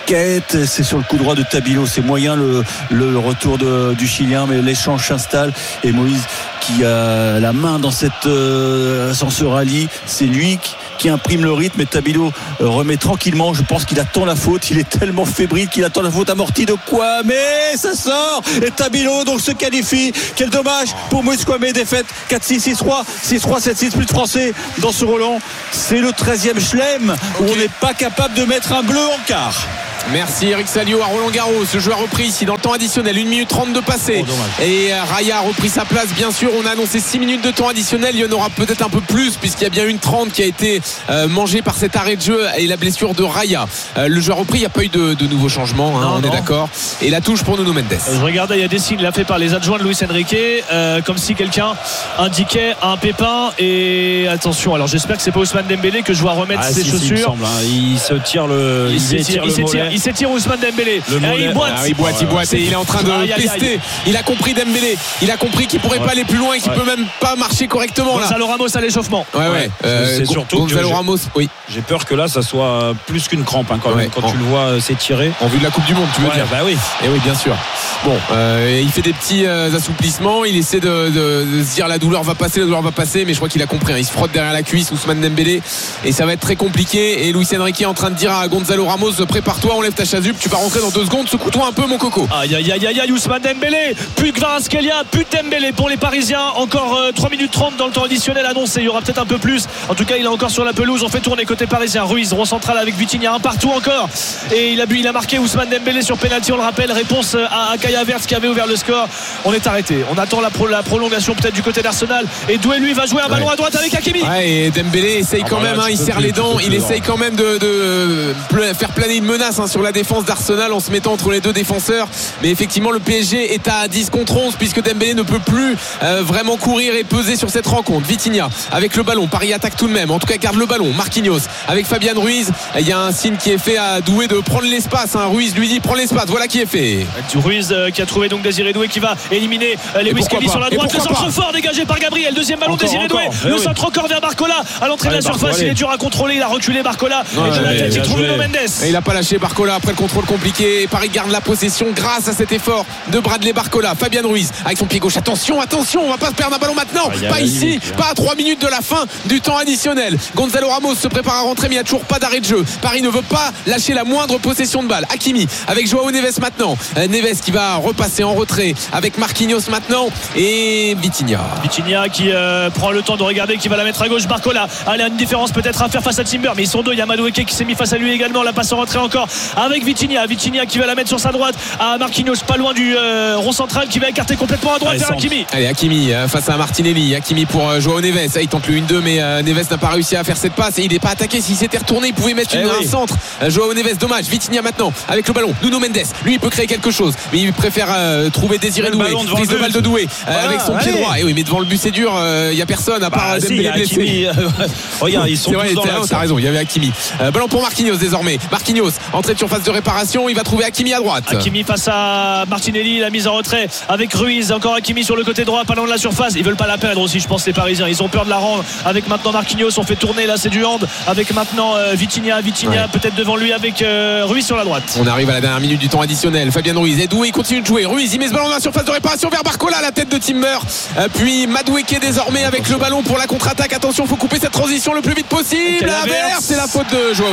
raquette, c'est sur le coup droit de Tabilo, c'est moyen le, le retour de, du Chilien, mais l'échange s'installe et Moïse qui a la main dans cette euh, dans ce rallye, c'est lui qui, qui imprime le rythme et Tabilo euh, remet tranquillement. Je pense qu'il attend la faute, il est tellement fébrile qu'il attend la faute amortie de quoi, mais ça sort et Tabilo donc se qualifie. Quel dommage pour Moïse Kouamé, défaite quatre six, six trois, six trois, sept six, plus de français dans ce Roland. C'est le treizième chelem où okay. on n'est pas capable de mettre un bleu en quart. Merci Eric Salio à Roland Garros. Ce jeu a repris ici dans le temps additionnel, une minute trente de passé. Oh, et Raya a repris sa place, bien sûr. On a annoncé six minutes de temps additionnel. Il y en aura peut-être un peu plus puisqu'il y a bien une trente qui a été euh, mangée par cet arrêt de jeu et la blessure de Raya. Euh, le jeu a repris, il n'y a pas eu de, de nouveaux changements, hein, non, on non. est d'accord. Et la touche pour Nuno Mendes. Je regardais, il y a des signes là faits par les adjoints de Luis Enrique, euh, comme si quelqu'un indiquait un pépin. Et attention, alors j'espère que c'est pas Ousmane Dembélé que je vois remettre ah, ses si, chaussures. Il, semble, hein. il se tire le, il, il s'étire le mollet. Il s'étire Ousmane Dembélé. Eh, il boite, ah, il boite, il boite et il est en train de aïe, aïe, pester. Aïe. Il a compris Dembélé. Il a compris qu'il pourrait ouais. pas aller plus loin et qu'il ouais. peut même pas marcher correctement. Gonzalo Ramos à l'échauffement. Ouais, ouais. ouais. Euh, c'est surtout Gonzalo Ramos. Oui. J'ai peur que là, ça soit plus qu'une crampe hein, quand ouais. même. Quand oh. tu le vois s'étirer. En vue de la Coupe du Monde, tu veux ouais, dire. Bah oui. Et oui, bien sûr. Bon, euh, il fait des petits euh, assouplissements. Il essaie de, de, de se dire la douleur va passer, la douleur va passer. Mais je crois qu'il a compris. Hein. Il se frotte derrière la cuisse, Ousmane Dembélé, et ça va être très compliqué. Et Luis Enrique est en train de dire à Gonzalo Ramos prépare-toi, enlève ta chasuble, tu vas rentrer dans deux secondes. Secoue-toi un peu, mon coco. Aïe aïe aïe aïe aïe, Ousmane Dembélé, plus que Kvaratskhelia, plus de Dembélé pour les Parisiens. Encore euh, trois minutes trente dans le temps additionnel annoncé. Il y aura peut-être un peu plus. En tout cas, il est encore sur la pelouse. On fait tourner côté parisien. Ruiz, rond central avec Vitinha, un partout encore. Et il a, il a marqué Ousmane Dembélé sur penalty. On le rappelle. Réponse à, à Kai Havertz qui avait ouvert le score. On est arrêté. On attend la, pro, la prolongation peut-être du côté d'Arsenal. Et Doué lui va jouer un ballon ouais. à droite avec Hakimi. Ouais, et Dembélé essaye ah, quand voilà, même. Hein, il serre plus, les dents. Il essaye quand même de, de, de faire planer une menace hein, sur la défense d'Arsenal en se mettant entre les deux défenseurs. Mais effectivement le P S G est à dix contre onze puisque Dembélé ne peut plus euh, vraiment courir et peser sur cette rencontre. Vitinha avec le ballon, Paris attaque tout de même, en tout cas garde le ballon. Marquinhos avec Fabian Ruiz, il y a un signe qui est fait à Doué de prendre l'espace hein. Ruiz lui dit prends l'espace, voilà qui est fait. Ruiz euh, qui a trouvé donc Désiré Doué qui va éliminer euh, Lewis Kelly sur la droite, le centre fort dégagé par Gabriel, deuxième ballon encore, Désiré Doué, le oui. centre encore vers Barcola à l'entrée allez, de la surface, Barcola, il est dur à contrôler, il a reculé Barcola non, et de la tête il trouve Nuno Mendes et il n'a pas lâché Barcola après le contrôle compliqué. Paris garde la possession grâce à cet effort de Bradley Barcola. Fabian Ruiz avec son pied gauche, attention attention, on va pas se perdre un ballon maintenant, ah, pas ici limite, pas à trois minutes de la fin du temps additionnel. Gonzalo Ramos se prépare à rentrer mais il n'y a toujours pas d'arrêt de jeu. Paris ne veut pas lâcher la moindre possession de balle. Hakimi avec Joao Neves maintenant, Neves qui va repasser en retrait avec Marquinhos maintenant et Vitinha Vitinha qui euh, prend le temps de regarder, qui va la mettre à gauche. Barcola, allez, une différence peut-être à faire face à Timber, mais ils sont deux, il y a Madueke qui s'est mis face à lui également, la passe en retrait encore avec Vitinha Vitinha qui va la mettre sur sa droite à Marquinhos, pas loin du euh, rond central qui va écarter complètement à droite allez, vers Hakimi. Allez Hakimi euh, face à Martinelli, Hakimi pour euh, Joao Neves, ah, il tente le un deux mais euh, Neves n'a pas réussi à faire cette passe et il n'est pas attaqué. S'il s'était retourné il pouvait mettre une, eh oui. un centre. euh, Joao Neves, dommage. Vitinha maintenant avec le ballon, Nuno Mendes lui il peut créer quelque chose mais il préfère euh, trouver Désiré Doué, prise de balle de Doué euh, voilà, avec son allez. pied droit. Et oui mais devant le but c'est dur, il euh, n'y a personne à part bah, Dembélé si, blessé. Regarde ils sont tous dans l'axe. T'as raison, il y avait Hakimi. euh, ballon pour Marquinhos désormais. Marquinhos entrée de surface de réparation, il va trouver Hakimi à droite. Hakimi face à Martinelli, la mise en retrait avec Ruiz, encore Hakimi sur le côté droit, pas loin de la surface. Ils veulent pas la perdre aussi je pense les Parisiens, ils ont peur de la rendre avec maintenant Marquinhos. On fait tourner là, c'est du hand avec maintenant euh, Vitinha Vitinha ouais. peut-être devant lui avec euh, Ruiz sur la droite. On arrive à la dernière minute du temps additionnel. Fabien Ruiz et Doué il continue de jouer. Ruiz il met ce ballon dans la surface de réparation vers Barcola, la tête de Timber, euh, puis Madueke désormais avec attention. le ballon pour la contre-attaque. Attention, faut couper cette transition le plus vite possible. Averse, c'est la faute de Joao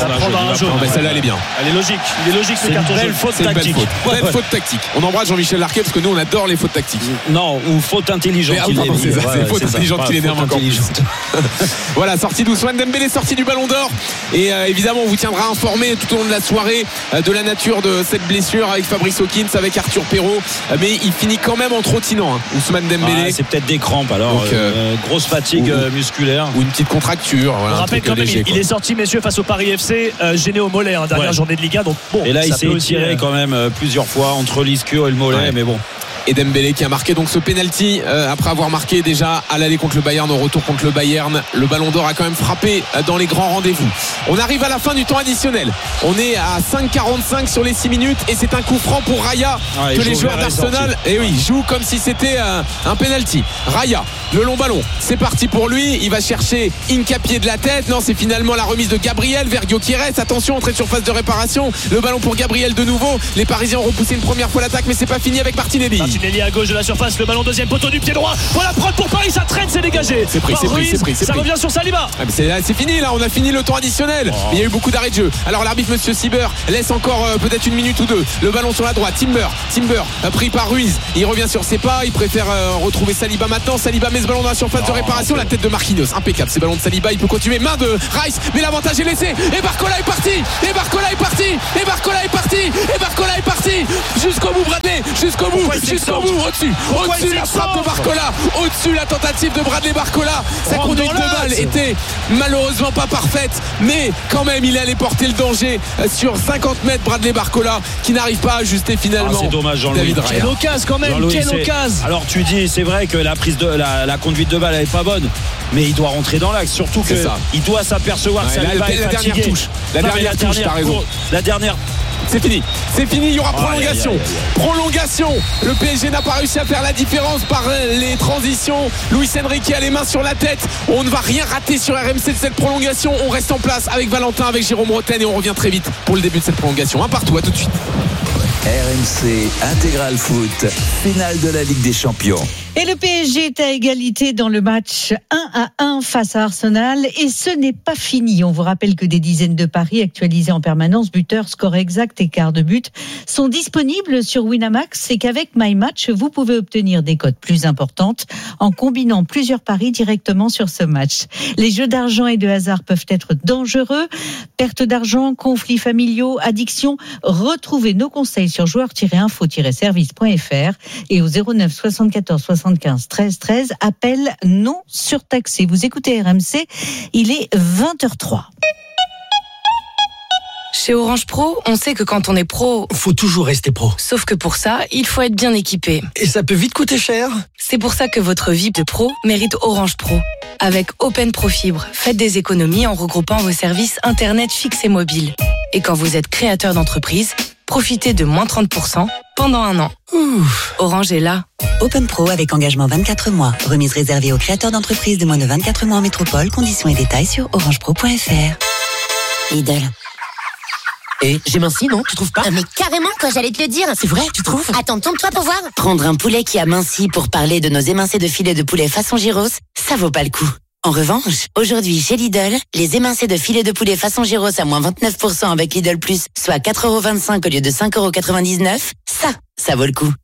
Neves. Celle-là elle est bien, elle est logique, il est logique ce carton jaune. Faute tactique, belle faute. faute tactique. On embrasse Jean-Michel Larquet parce que nous on adore les fautes tactiques. Non, ou faute intelligente. Ah, pardon, c'est, ça, c'est faute intelligente qui l'énerve encore plus. Voilà, sortie d'Ousmane Dembélé, sortie du Ballon d'Or et euh, évidemment on vous tiendra informé tout au long de la soirée euh, de la nature de cette blessure avec Fabrice Hawkins, avec Arthur Perrault, euh, mais il finit quand même en trottinant hein, Ousmane Dembélé. Ah, c'est peut-être des crampes alors. Donc, euh, euh, grosse fatigue ou, euh, musculaire ou une petite contracture. Voilà, on rappelle quand même léger, il, il est sorti messieurs face au Paris F C euh, gêné au mollet hein, dernière ouais. journée de Liga donc bon. Et là il s'est tiré euh... quand même euh, plusieurs fois entre l'ischio et le mollet ouais. mais bon. Et Dembélé qui a marqué donc ce penalty euh, après avoir marqué déjà à l'aller contre le Bayern, au retour contre le Bayern. Le Ballon d'Or a quand même frappé euh, dans les grands rendez-vous. On arrive à la fin du temps additionnel. On est à cinq quarante-cinq sur les six minutes et c'est un coup franc pour Raya ah, que les joueurs d'Arsenal et oui, jouent comme si c'était un, un penalty. Raya, le long ballon, c'est parti pour lui. Il va chercher Hincapié de la tête. Non, c'est finalement la remise de Gabriel vers Gyökeres. Attention, entrée de surface de réparation. Le ballon pour Gabriel de nouveau. Les Parisiens ont repoussé une première fois l'attaque, mais c'est pas fini avec Martinelli. Martinelli à gauche de la surface. Le ballon deuxième poteau du pied droit. Voilà, prendre pour Paris, ça traîne, c'est dégagé. C'est pris, c'est pris, c'est pris, c'est ça pris. revient sur Saliba. Ah, mais c'est, c'est fini là, on a fini le temps additionnel. Oh. Il y a eu beaucoup d'arrêts de jeu. Alors l'arbitre Monsieur Sieber laisse encore euh, peut-être une minute ou deux. Le ballon sur la droite. Timber, Timber euh, pris par Ruiz. Il revient sur ses pas. Il préfère euh, retrouver Saliba maintenant. Saliba met ce ballon dans la surface oh, de réparation. La tête de Marquinhos, impeccable. Ces ballons de Saliba, il peut continuer. Main de Rice, mais l'avantage est laissé. Et Barcola est parti. Et Barcola est parti. Et Barcola est parti. Et Barcola est parti. Jusqu'au bout, Bradley. Jusqu'au bout. Jusqu'au bout. Au-dessus. Au-dessus la frappe de Barcola. Au-dessus la tentative de Bradley Barcola. Sa conduite de balle était malheureusement pas parfaite, mais quand même il est allé porter le danger sur cinquante mètres. Bradley Barcola qui n'arrive pas à ajuster finalement. Ah, c'est dommage, Jean-Louis. Quelle occasion quand même. Quelle occasion. Alors tu dis, c'est vrai que la prise de la, la conduite de balle elle est pas bonne, mais il doit rentrer dans l'axe. Surtout que il doit s'apercevoir ouais, que ça la, va la, être la fatigué. dernière touche. La non, dernière la touche. Dernière, t'as raison. La dernière. C'est fini, c'est fini, il y aura prolongation. Aïe, aïe, aïe, aïe. Prolongation. Le P S G n'a pas réussi à faire la différence par les transitions. Luis Enrique a les mains sur la tête. On ne va rien rater sur R M C de cette prolongation. On reste en place avec Valentin, avec Jérôme Roten et on revient très vite pour le début de cette prolongation. Un partout, à tout de suite. R M C Intégral Foot, finale de la Ligue des Champions. Et le P S G est à égalité dans le match un à un face à Arsenal. Et ce n'est pas fini. On vous rappelle que des dizaines de paris actualisés en permanence, buteurs, score exact et quart de but, sont disponibles sur Winamax. Et qu'avec MyMatch, vous pouvez obtenir des cotes plus importantes en combinant plusieurs paris directement sur ce match. Les jeux d'argent et de hasard peuvent être dangereux. Perte d'argent, conflits familiaux, addiction. Retrouvez nos conseils sur joueurs tiret info tiret service point f r et au zéro neuf soixante-quatorze soixante-quinze treize treize. Appel non surtaxé. Vous écoutez R M C, il est vingt heures trois. Chez Orange Pro, on sait que quand on est pro, faut toujours rester pro. Sauf que pour ça, il faut être bien équipé. Et ça peut vite coûter cher. C'est pour ça que votre vie de pro mérite Orange Pro. Avec Open Pro Fibre, faites des économies en regroupant vos services Internet fixe et mobile. Et quand vous êtes créateur d'entreprise, profitez de moins trente pour cent pendant un an. Ouf. Orange est là. Open Pro avec engagement vingt-quatre mois. Remise réservée aux créateurs d'entreprises de moins de vingt-quatre mois en métropole. Conditions et détails sur orange pro point f r. Lidl. Et j'ai minci, non? Tu trouves pas? Ah mais carrément, quoi, j'allais te le dire. C'est vrai, tu trouves? Attends, tourne-toi pour voir. Prendre un poulet qui a minci pour parler de nos émincés de filet de poulet façon gyros, ça vaut pas le coup. En revanche, aujourd'hui chez Lidl, les émincés de filet de poulet façon gyros à moins vingt-neuf pour cent avec Lidl Plus, soit quatre euros vingt-cinq au lieu de cinq euros quatre-vingt-dix-neuf, ça, ça vaut le coup.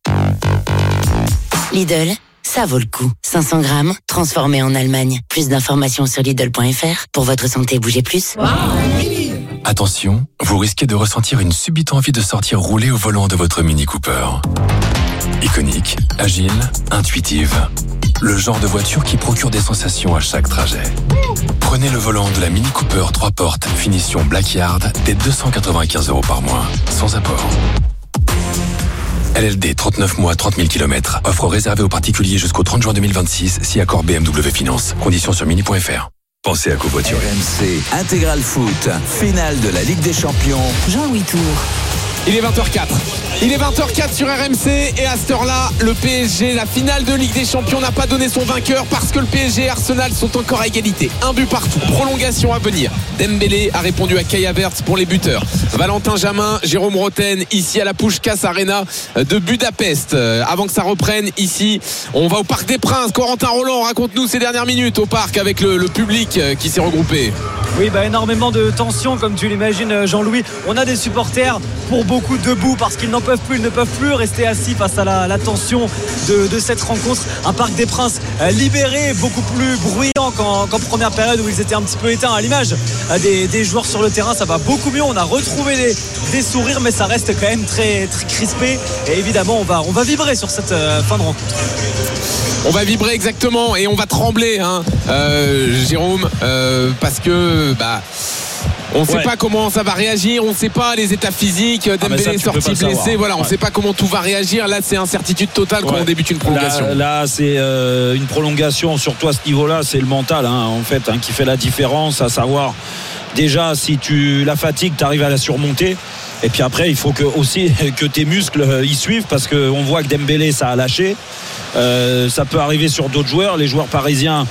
Lidl, ça vaut le coup. cinq cents grammes, transformé en Allemagne. Plus d'informations sur Lidl point f r. Pour votre santé, bougez plus. Wow. Attention, vous risquez de ressentir une subite envie de sortir rouler au volant de votre Mini Cooper. Iconique, agile, intuitive. Le genre de voiture qui procure des sensations à chaque trajet. Prenez le volant de la Mini Cooper trois portes, finition Blackyard, dès deux cent quatre-vingt-quinze euros par mois, sans apport. L L D trente-neuf mois, trente mille kilomètres. Offre réservée aux particuliers jusqu'au trente juin deux mille vingt-six, si accord B M W Finance. Conditions sur mini point f r. Pensez à covoiturer. R M C Intégral Foot, finale de la Ligue des Champions. Jean-Louis Tour. Il est vingt heures quatre. Il est vingt heures quatre sur R M C et à cette heure-là, le P S G, la finale de Ligue des Champions, n'a pas donné son vainqueur parce que le P S G et Arsenal sont encore à égalité. Un but partout, prolongation à venir. Dembélé a répondu à Kai Havertz pour les buteurs. Valentin Jamin, Jérôme Roten, ici à la Puskás Arena de Budapest. Avant que ça reprenne ici, on va au Parc des Princes. Corentin Roland, raconte-nous ces dernières minutes au parc avec le, le public qui s'est regroupé. Oui, bah énormément de tension comme tu l'imagines, Jean-Louis. On a des supporters pour beaucoup debout parce qu'ils n'en peuvent plus, ils ne peuvent plus rester assis face à la, la tension de, de cette rencontre. Un Parc des Princes euh, libéré, beaucoup plus bruyant qu'en, qu'en première période où ils étaient un petit peu éteints à l'image euh, des, des joueurs sur le terrain. Ça va beaucoup mieux, on a retrouvé des, des sourires, mais ça reste quand même très, très crispé. Et évidemment, on va, on va vibrer sur cette euh, fin de rencontre. On va vibrer exactement et on va trembler, hein, euh, Jérôme, euh, parce que bah, On ne sait Ouais. pas comment ça va réagir, on ne sait pas les états physiques. Dembélé ça, est tu peux sorti pas blessé, savoir. voilà, on ne Ouais. sait pas comment tout va réagir. Là, c'est incertitude totale quand Ouais. on débute une prolongation. Là, là, c'est euh, une prolongation, surtout à ce niveau-là, c'est le mental, hein, en fait, hein, qui fait la différence, à savoir déjà si tu la fatigue, tu arrives à la surmonter. Et puis après, il faut que, aussi que tes muscles euh, y suivent, parce qu'on voit que Dembélé, ça a lâché. Euh, ça peut arriver sur d'autres joueurs. Les joueurs parisiens,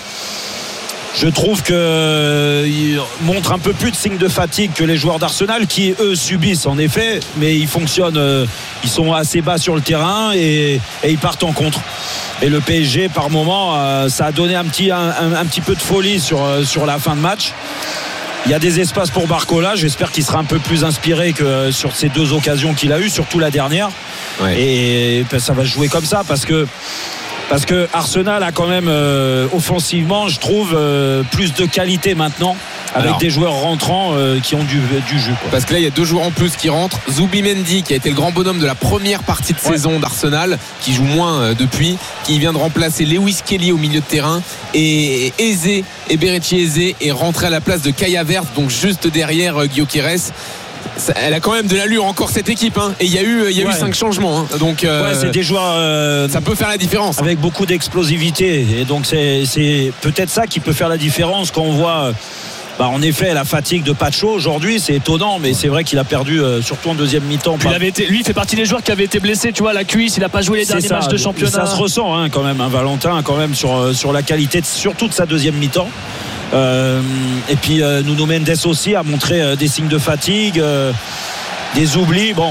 je trouve qu'ils euh, montrent un peu plus de signes de fatigue que les joueurs d'Arsenal, qui eux subissent en effet, mais ils fonctionnent, euh, ils sont assez bas sur le terrain et, et ils partent en contre. Et le P S G, par moment, euh, ça a donné un petit, un, un, un petit peu de folie sur, euh, sur la fin de match. Il y a des espaces pour Barcola, j'espère qu'il sera un peu plus inspiré que sur ces deux occasions qu'il a eues, surtout la dernière. Ouais. Et ben, ça va se jouer comme ça, parce que Parce que Arsenal a quand même euh, offensivement, je trouve, euh, plus de qualité maintenant, avec Alors, des joueurs rentrants euh, qui ont du, du jus, quoi. Parce que là, il y a deux joueurs en plus qui rentrent. Zubimendi, qui a été le grand bonhomme de la première partie de Ouais. saison d'Arsenal, qui joue moins euh, depuis, qui vient de remplacer Lewis Kelly au milieu de terrain. Et Eze, Eberechi Eze est rentré à la place de Kai Havertz, donc juste derrière euh, Gyökeres. Ça, elle a quand même de l'allure encore, cette équipe, hein. Et il y a eu, il y a Ouais. eu cinq changements, hein. Donc euh, Ouais, c'est des joueurs euh, ça peut faire la différence, hein. avec beaucoup d'explosivité, et donc c'est, c'est peut-être ça qui peut faire la différence quand on voit. Bah, en effet, la fatigue de Pacho aujourd'hui, c'est étonnant, mais c'est vrai qu'il a perdu, euh, surtout en deuxième mi-temps. Puis il avait été, lui, il fait partie des joueurs qui avaient été blessés, tu vois, à la cuisse. Il n'a pas joué les C'est derniers ça, matchs de championnat. Ça se ressent, hein, quand même, hein, Valentin, quand même, sur, euh, sur la qualité, de, surtout de sa deuxième mi-temps. Euh, et puis euh, Nuno Mendes aussi a montré euh, des signes de fatigue, euh, des oublis. Bon.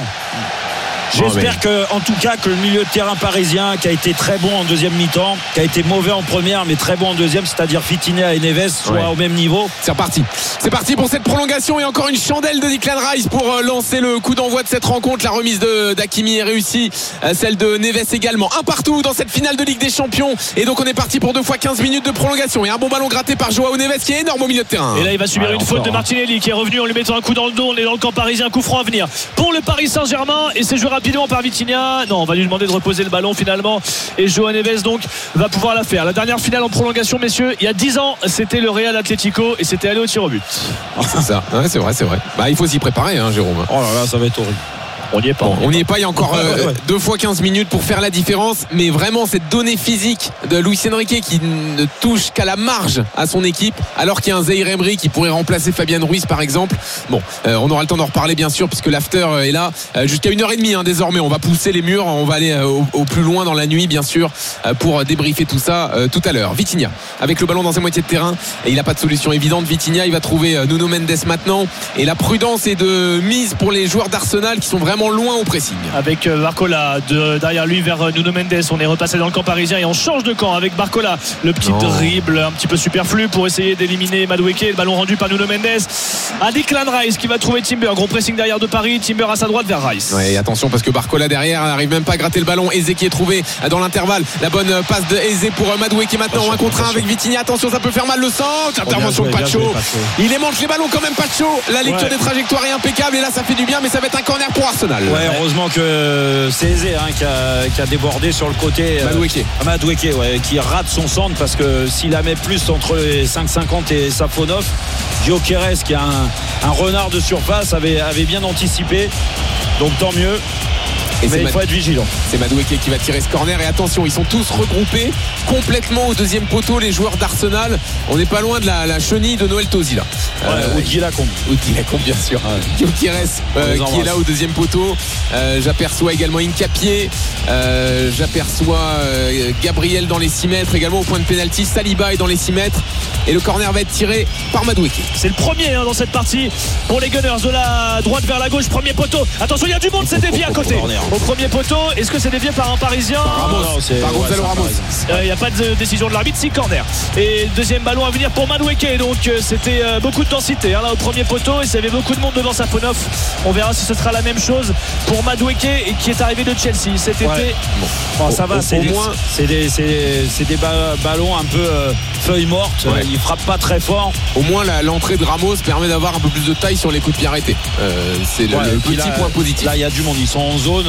J'espère Oh, que, en tout cas, que le milieu de terrain parisien, qui a été très bon en deuxième mi-temps, qui a été mauvais en première, mais très bon en deuxième, c'est-à-dire Vitinha et Neves, soit Ouais. au même niveau. C'est reparti. C'est parti pour cette prolongation et encore une chandelle de Declan Rice pour euh, lancer le coup d'envoi de cette rencontre. La remise de d'Hakimi est réussie, euh, celle de Neves également. Un partout dans cette finale de Ligue des Champions. Et donc on est parti pour deux fois quinze minutes de prolongation. Et un bon ballon gratté par Joao Neves qui est énorme au milieu de terrain. Et là, il va subir Ouais, une encore, faute de hein. Martinelli qui est revenu en lui mettant un coup dans le dos. On est dans le camp parisien, coup franc à venir pour le Paris Saint-Germain. Et c'est joué rapidement par Vitinha. Non, on va lui demander de reposer le ballon finalement. Et Joao Neves donc va pouvoir la faire. La dernière finale en prolongation, messieurs, il y a dix ans, c'était le Real Atlético et c'était allé au tir au but. C'est ça. Ouais, c'est vrai, c'est vrai. Bah, il faut s'y préparer, hein, Jérôme. Oh là là, ça va être horrible. On n'y est pas. Bon, on n'y est pas, il y a encore euh, Ouais, ouais. deux fois quinze minutes pour faire la différence. Mais vraiment, cette donnée physique de Luis Enrique qui ne touche qu'à la marge à son équipe, alors qu'il y a un Zaïre Emery qui pourrait remplacer Fabian Ruiz par exemple. Bon, euh, on aura le temps d'en reparler bien sûr, puisque l'after euh, est là euh, jusqu'à une heure trente hein, désormais. On va pousser les murs, on va aller euh, au, au plus loin dans la nuit bien sûr, euh, pour débriefer tout ça euh, tout à l'heure. Vitinha avec le ballon dans sa moitié de terrain, et il n'a pas de solution évidente. Vitinha, il va trouver euh, Nuno Mendes maintenant, et la prudence est de mise pour les joueurs d'Arsenal qui sont vraiment loin au pressing. Avec Barcola de, derrière lui vers Nuno Mendes. On est repassé dans le camp parisien et on change de camp avec Barcola. Le petit Non. dribble un petit peu superflu pour essayer d'éliminer Madueke. Le ballon rendu par Nuno Mendes à Declan Rice qui va trouver Timber. Gros pressing derrière de Paris. Timber à sa droite vers Rice. Ouais, et attention parce que Barcola derrière n'arrive même pas à gratter le ballon. Eze qui est trouvé dans l'intervalle. La bonne passe de Eze pour Madueke qui est maintenant en un contre un avec Vitinha. Attention, ça peut faire mal le centre. Intervention de bien joué, Pacho. bien joué, Pacho. Il émanche les ballons quand même, Pacho. La lecture Ouais. des trajectoires est impeccable et là ça fait du bien, mais ça va être un corner pour Arsenal. Ouais, heureusement que c'est Eze hein, qui, a, qui a débordé sur le côté. Madueke. Euh, Madueke, ouais, qui rate son centre, parce que s'il la met plus entre les cinq cinquante et Safonov, Gyökeres, qui a un, un renard de surface, avait, avait bien anticipé. Donc tant mieux. Et Mais c'est il faut Mad- être vigilant. C'est Madueke qui va tirer ce corner. Et attention, ils sont tous regroupés complètement au deuxième poteau, les joueurs d'Arsenal. On n'est pas loin de la, la chenille de Noël Tosi là. Ouais, Euh, ou de Guy Lacombe. Ou de Guy Lacombe, bien sûr. Ouais. Gyökeres On euh, les qui embrasse. est là au deuxième poteau. Euh, j'aperçois également Incapié. Euh, j'aperçois euh, Gabriel dans les six mètres, également au point de pénalty. Saliba est dans les six mètres. Et le corner va être tiré par Madueke. C'est le premier hein, dans cette partie pour les Gunners, de la droite vers la gauche. Premier poteau. Attention, il y a du monde, c'est dévié à côté. Corner. Au premier poteau, est-ce que c'est dévié par un Parisien? Ramos, non, c'est- par ouais, Gonzalo c'est un Ramos. Parisien. Il n'y a pas de décision de l'arbitre, si corner. Et deuxième ballon à venir pour Madueke. Donc euh, c'était euh, beaucoup de densité hein, là au premier poteau, et il y avait beaucoup de monde devant Safonov. On verra si ce sera la même chose pour Madueke, et qui est arrivé de Chelsea cet Ouais. été. Bon, ça Au- va, au- c'est au des, moins- c'est des, c'est- c'est des ba- ballons un peu euh, feuilles mortes. Ouais. Il frappe pas très fort. Au moins la- l'entrée de Ramos permet d'avoir un peu plus de taille sur les coups de pied arrêtés. Euh, c'est le, Ouais, le et puis petit là, point positif. Là, il y a du monde. Ils sont en zone.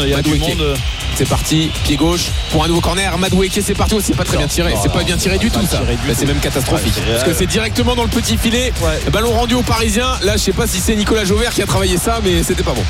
il y a du monde. C'est parti, pied gauche pour un nouveau corner. Madueke, c'est parti. Oh, c'est pas très bien tiré. C'est pas bien tiré du tout ça. Bah, c'est même catastrophique. Ouais, parce que c'est directement dans le petit filet. Ouais. Ballon rendu aux Parisiens. Là, je sais pas si c'est Nicolas Jauvert qui a travaillé ça, mais c'était pas bon.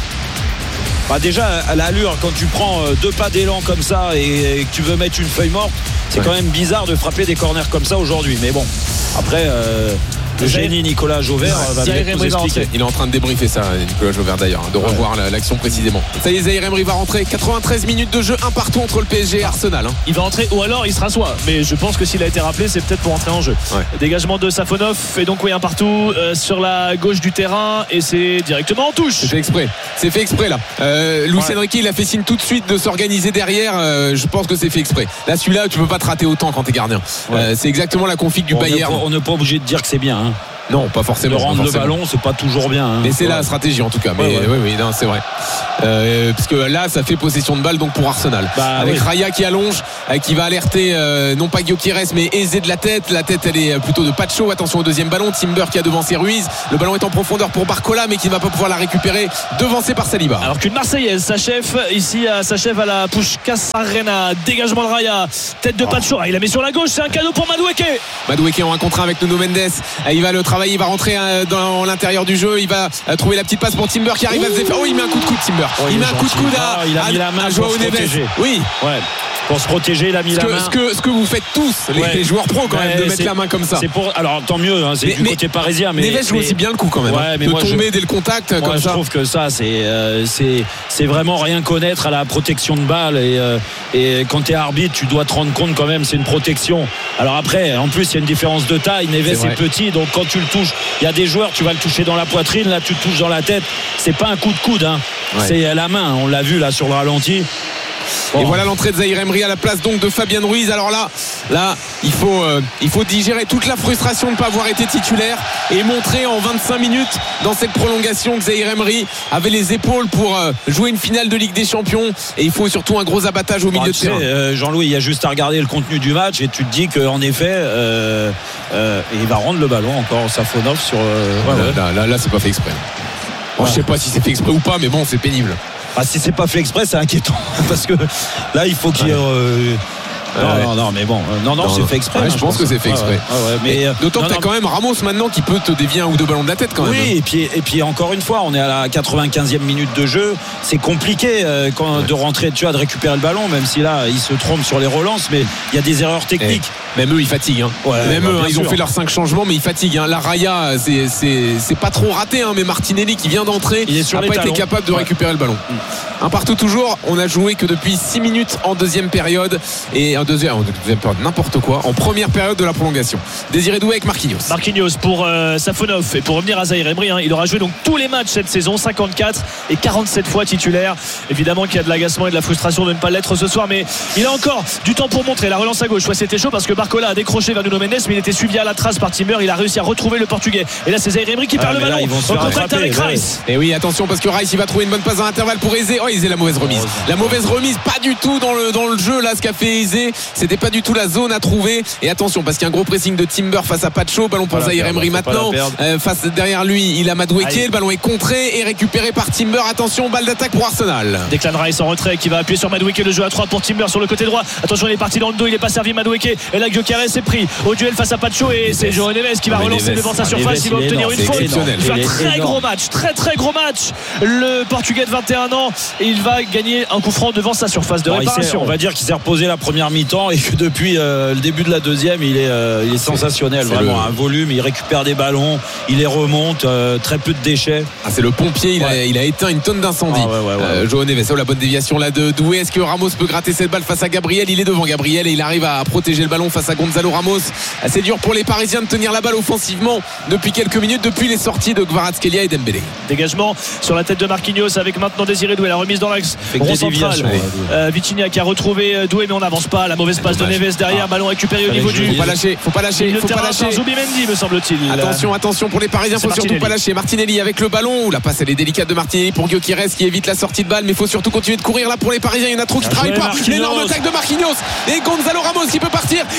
Bah déjà à l'allure, quand tu prends deux pas d'élan comme ça et que tu veux mettre une feuille morte, c'est ouais. quand même bizarre de frapper des corners comme ça aujourd'hui. Mais bon, après euh, le génie Nicolas Jauvert va bien nous expliquer. Il est en train de débriefer ça, Nicolas Jauvert d'ailleurs, de revoir ouais. l'action précisément. Ça y est, Zahir Emery va rentrer. quatre-vingt-treize minutes de jeu, un partout entre le P S G et Arsenal. Hein. Il va rentrer ou alors il se rassoit. Mais je pense que s'il a été rappelé, c'est peut-être pour entrer en jeu. Ouais. Dégagement de Safonov et donc oui un partout euh, sur la gauche du terrain et c'est directement en touche. C'est fait exprès. C'est fait exprès là. Euh, Luis ouais. Enrique, il a fait signe tout de suite de s'organiser derrière. Euh, je pense que c'est fait exprès. Là, celui-là, tu peux pas te rater autant quand t'es gardien. Ouais. Euh, c'est exactement la config du on Bayern. On n'est pas obligé de dire que c'est bien. Hein. Non, pas forcément. De rendre forcément. le ballon, c'est pas toujours bien. Hein. Mais c'est ouais. la stratégie en tout cas. Mais ouais, ouais. oui, oui, non, c'est vrai. Euh, parce que là, ça fait possession de balle donc pour Arsenal. Bah, avec oui. Raya qui allonge, euh, qui va alerter euh, non pas Gyökeres mais Eze de la tête. La tête, elle est plutôt de Pacho. Attention au deuxième ballon. Timber qui a devancé Ruiz. Le ballon est en profondeur pour Barcola, mais qui ne va pas pouvoir la récupérer. Devancé par Saliba. Alors qu'une Marseillaise s'achève ici, s'achève à la Puskás Arena. Dégagement de Raya. Tête de Pacho. Ah, il la met sur la gauche. C'est un cadeau pour Madueke. Madueke en un contre un avec Nuno Mendes. Il va le travailler. Il va rentrer dans l'intérieur du jeu, il va trouver la petite passe pour Timber qui arrive Ouh. à se défendre. Oh, il met un coup de coude Timber. Oh, il, il met un gentil. coup de coude à, ah, il a mis la main à Joao Neves. Oui. Ouais. Pour se protéger, il a mis ce la que, main. Ce que, ce que vous faites tous, les, ouais. les joueurs pros, quand ouais, même, de mettre la main comme ça. C'est pour, alors tant mieux, hein, c'est mais, du mais, côté parisien. Mais Neves joue mais, aussi bien le coup quand même. Ouais, hein, mais de moi, tomber je, dès le contact moi, comme je ça. Je trouve que ça, c'est, euh, c'est, c'est vraiment rien connaître à la protection de balle. Et, euh, et quand tu es arbitre, tu dois te rendre compte quand même, c'est une protection. Alors après, en plus, il y a une différence de taille. Neves est, est petit, donc quand tu le touches, il y a des joueurs, tu vas le toucher dans la poitrine, là tu le touches dans la tête. C'est pas un coup de coude, hein. Ouais. C'est la main. On l'a vu là sur le ralenti. Bon. Et voilà l'entrée de Zahir Emery à la place donc de Fabien Ruiz. Alors là, là il faut, euh, il faut digérer toute la frustration de ne pas avoir été titulaire et montrer en vingt-cinq minutes dans cette prolongation que Zahir Emery avait les épaules pour euh, jouer une finale de Ligue des Champions. Et il faut surtout un gros abattage au milieu bon, de terrain. Euh, Jean-Louis, il y a juste à regarder le contenu du match et tu te dis qu'en effet, euh, euh, il va rendre le ballon encore Safonov sur. Euh, ouais, ouais. Là, là, là, c'est pas fait exprès. Bon, ouais. Je sais pas si c'est fait exprès ou pas, mais bon, c'est pénible. Ah, si c'est pas fait exprès, c'est inquiétant parce que là il faut qu'il y ait euh... non, ouais. non non mais bon non non, non c'est fait exprès ouais, hein, je, je pense, pense que c'est fait exprès ah ouais. Ouais, mais euh, d'autant non, que t'as quand même Ramos maintenant qui peut te dévier un ou deux ballons de la tête quand même. Oui et puis, et puis encore une fois on est à la quatre-vingt-quinzième minute de jeu, c'est compliqué euh, quand, ouais. de rentrer tu vois, de récupérer le ballon, même si là ils se trompent sur les relances, mais il y a des erreurs techniques. Et même eux ils fatiguent hein. ouais, même bah, eux hein, ils sûr. ont fait leurs cinq changements mais ils fatiguent hein. La Raya c'est, c'est, c'est pas trop raté hein, mais Martinelli qui vient d'entrer n'a pas été capable de ouais. récupérer le ballon. mmh. Un partout toujours. On a joué que depuis six minutes en deuxième période et en deuxième, en deuxième période n'importe quoi en première période de la prolongation. Désiré Doué avec Marquinhos Marquinhos pour euh, Safonov et pour revenir à Zahir Emery hein, il aura joué donc tous les matchs cette saison, cinquante-quatre et quarante-sept fois titulaire. Évidemment qu'il y a de l'agacement et de la frustration de ne pas l'être ce soir, mais il a encore du temps pour montrer la relance à gauche. Ouais, c'était chaud parce que Barcola a décroché vers Nuno Mendes mais il était suivi à la trace par Timber. Il a réussi à retrouver le portugais et là c'est Zahir Emery qui ah, perd le ballon en contact avec Rice. Et oui attention parce que Rice il va trouver une bonne passe dans l'intervalle pour Eze. Oh Eze la mauvaise remise la mauvaise remise pas du tout dans le, dans le jeu là ce qu'a fait Eze, c'était pas du tout la zone à trouver. Et attention parce qu'il y a un gros pressing de Timber face à Pacho. Ballon pour Zahir Emery maintenant euh, face derrière lui il a Madueke. Le ballon est contré et récupéré par Timber. Attention balle d'attaque pour Arsenal. Declan Rice en retrait qui va appuyer sur Madueke. Le jeu à trois pour Timber sur le côté droit. Attention il est parti dans le dos, il est pas servi Madueke et là Gyökeres est pris au duel face à Pacho et c'est Joao Neves qui va relancer devant sa surface. Il va obtenir une faute. Il fait un très gros match, très très gros match le Portugais de vingt et un ans et il va gagner un coup franc devant sa surface de réparation. On va dire qu'il s'est reposé la première mi-temps et que depuis euh, le début de la deuxième il est, euh, il est sensationnel, c'est vraiment le... un volume, il récupère des ballons, il les remonte, euh, très peu de déchets. Ah, c'est le pompier, il, ouais. a, il a éteint une tonne d'incendie. Ah, ouais, ouais, ouais. euh, Joao Neves, oh, la bonne déviation là de Doué. Est-ce que Ramos peut gratter cette balle face à Gabriel? Il est devant Gabriel et il arrive à protéger le ballon face à Gonzalo Ramos. C'est dur pour les Parisiens de tenir la balle offensivement depuis quelques minutes, depuis les sorties de Kvaratskhelia et Dembélé. Dégagement sur la tête de Marquinhos avec maintenant Désiré Doué, la remise dans l'axe rond central. Euh, Vitinha qui a retrouvé Doué mais on n'avance pas. La mauvaise passe de Neves derrière, ah. ballon récupéré au niveau du. Faut pas lâcher, faut pas lâcher, faut pas lâcher. Zubimendi me semble-t-il. Attention, attention pour les Parisiens, faut surtout pas lâcher. Martinelli avec le ballon. La passe elle est délicate de Martinelli pour Gyökeres qui évite la sortie de balle, mais il faut surtout continuer de courir là pour les Parisiens. Il y en a trop qui travaillent pas. L'énorme attaque de Marquinhos et Gonzalo Ramos qui peut partir.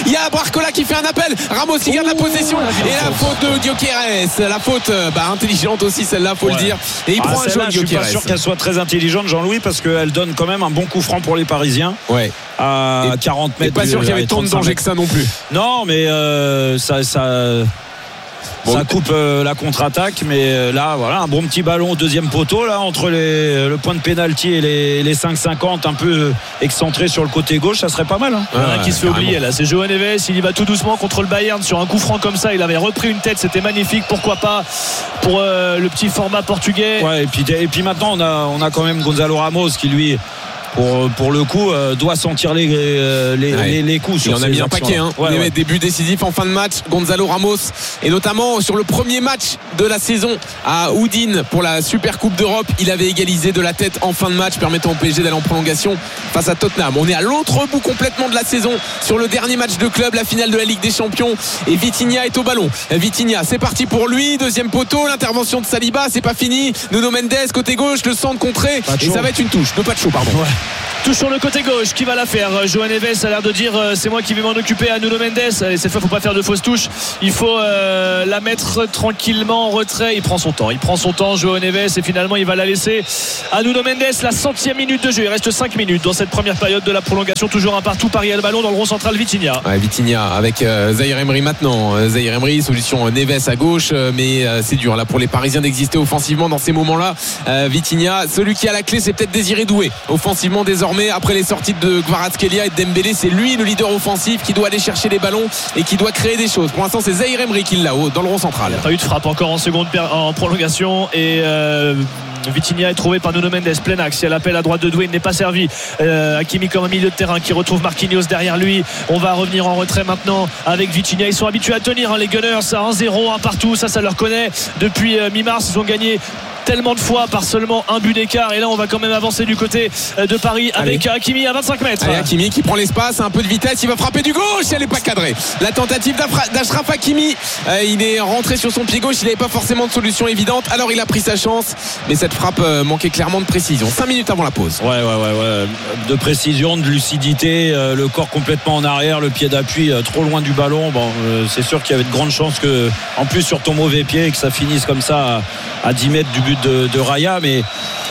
Il y a Barcola qui fait un appel. Ramos qui garde la possession. Et la faute de Gyökeres. La faute bah, intelligente aussi, celle-là, faut ouais. le dire. Et il ah, prend un jaune. Je suis pas sûr qu'elle soit très intelligente, Jean-Louis, parce qu'elle donne quand même un bon coup franc pour les Parisiens. Ouais. À et quarante mètres. Pas sûr qu'il y avait tant de danger que ça non plus. Non, mais euh, ça. ça... Bon, ça coupe euh, la contre-attaque, mais euh, là voilà un bon petit ballon au deuxième poteau là entre les, le point de pénalty et les, les cinq cinquante un peu excentré sur le côté gauche, ça serait pas mal hein. Il y en a qui se fait oublier là, c'est João Neves, il y va tout doucement contre le Bayern sur un coup franc comme ça, il avait repris une tête, c'était magnifique, pourquoi pas pour euh, le petit format portugais. Ouais, et puis, et puis maintenant on a, on a quand même Gonzalo Ramos qui lui Pour, pour le coup euh, doit sentir les, euh, les, ouais. les, les coups. Il en a mis un paquet hein. ouais, ouais. Des buts décisifs en fin de match, Gonzalo Ramos, et notamment sur le premier match de la saison à Udine pour la Super Coupe d'Europe, il avait égalisé de la tête en fin de match, permettant au P S G d'aller en prolongation face à Tottenham. On est à l'autre bout complètement de la saison sur le dernier match de club, la finale de la Ligue des Champions, et Vitinha est au ballon. Vitinha, c'est parti pour lui, deuxième poteau, l'intervention de Saliba, c'est pas fini. Nuno Mendes côté gauche, le centre contré, et ça va être une touche de Pacho, pardon. Ouais. Touche sur le côté gauche, qui va la faire? João Neves a l'air de dire euh, c'est moi qui vais m'en occuper à Nuno Mendes. Et cette fois, il ne faut pas faire de fausses touches. Il faut euh, la mettre tranquillement en retrait. Il prend son temps. Il prend son temps, João Neves, et finalement, il va la laisser à Nuno Mendes. La centième minute de jeu. Il reste cinq minutes dans cette première période de la prolongation. Toujours un partout. Paris a le ballon dans le rond central. Vitinha. Ouais, Vitinha avec euh, Zahir Emery maintenant. Euh, Zahir Emery, solution Neves à gauche. Euh, mais euh, c'est dur là pour les Parisiens d'exister offensivement dans ces moments-là. Euh, Vitinha, celui qui a la clé, c'est peut-être Désiré Doué. Offensivement désormais, après les sorties de Kvaratskhelia et de Dembélé, c'est lui le leader offensif qui doit aller chercher les ballons et qui doit créer des choses. Pour l'instant, c'est Zahir Emery qui l'a dans le rond central. Il n'y a pas eu de frappe encore en seconde en prolongation, et euh, Vitinha est trouvé par Nuno Mendes, plein axe. Il y a l'appel à droite de Doué, il n'est pas servi. euh, Hakimi comme un milieu de terrain qui retrouve Marquinhos derrière lui. On va revenir en retrait maintenant avec Vitinha. Ils sont habitués à tenir hein, les Gunners à un zéro, un partout, ça ça leur connaît depuis euh, mi-mars. Ils ont gagné tellement de fois par seulement un but d'écart, et là on va quand même avancer du côté de Paris avec Allez. Hakimi à vingt-cinq mètres. Allez, Hakimi qui prend l'espace, un peu de vitesse, il va frapper du gauche, elle n'est pas cadrée. La tentative d'Achraf Hakimi, euh, il est rentré sur son pied gauche, il n'avait pas forcément de solution évidente, alors il a pris sa chance, mais cette frappe euh, manquait clairement de précision. cinq minutes avant la pause. Ouais ouais ouais, ouais. De précision, de lucidité, euh, le corps complètement en arrière, le pied d'appui euh, trop loin du ballon. Bon, euh, c'est sûr qu'il y avait de grandes chances que, en plus sur ton mauvais pied, que ça finisse comme ça à, à dix mètres du but de, de Raya, mais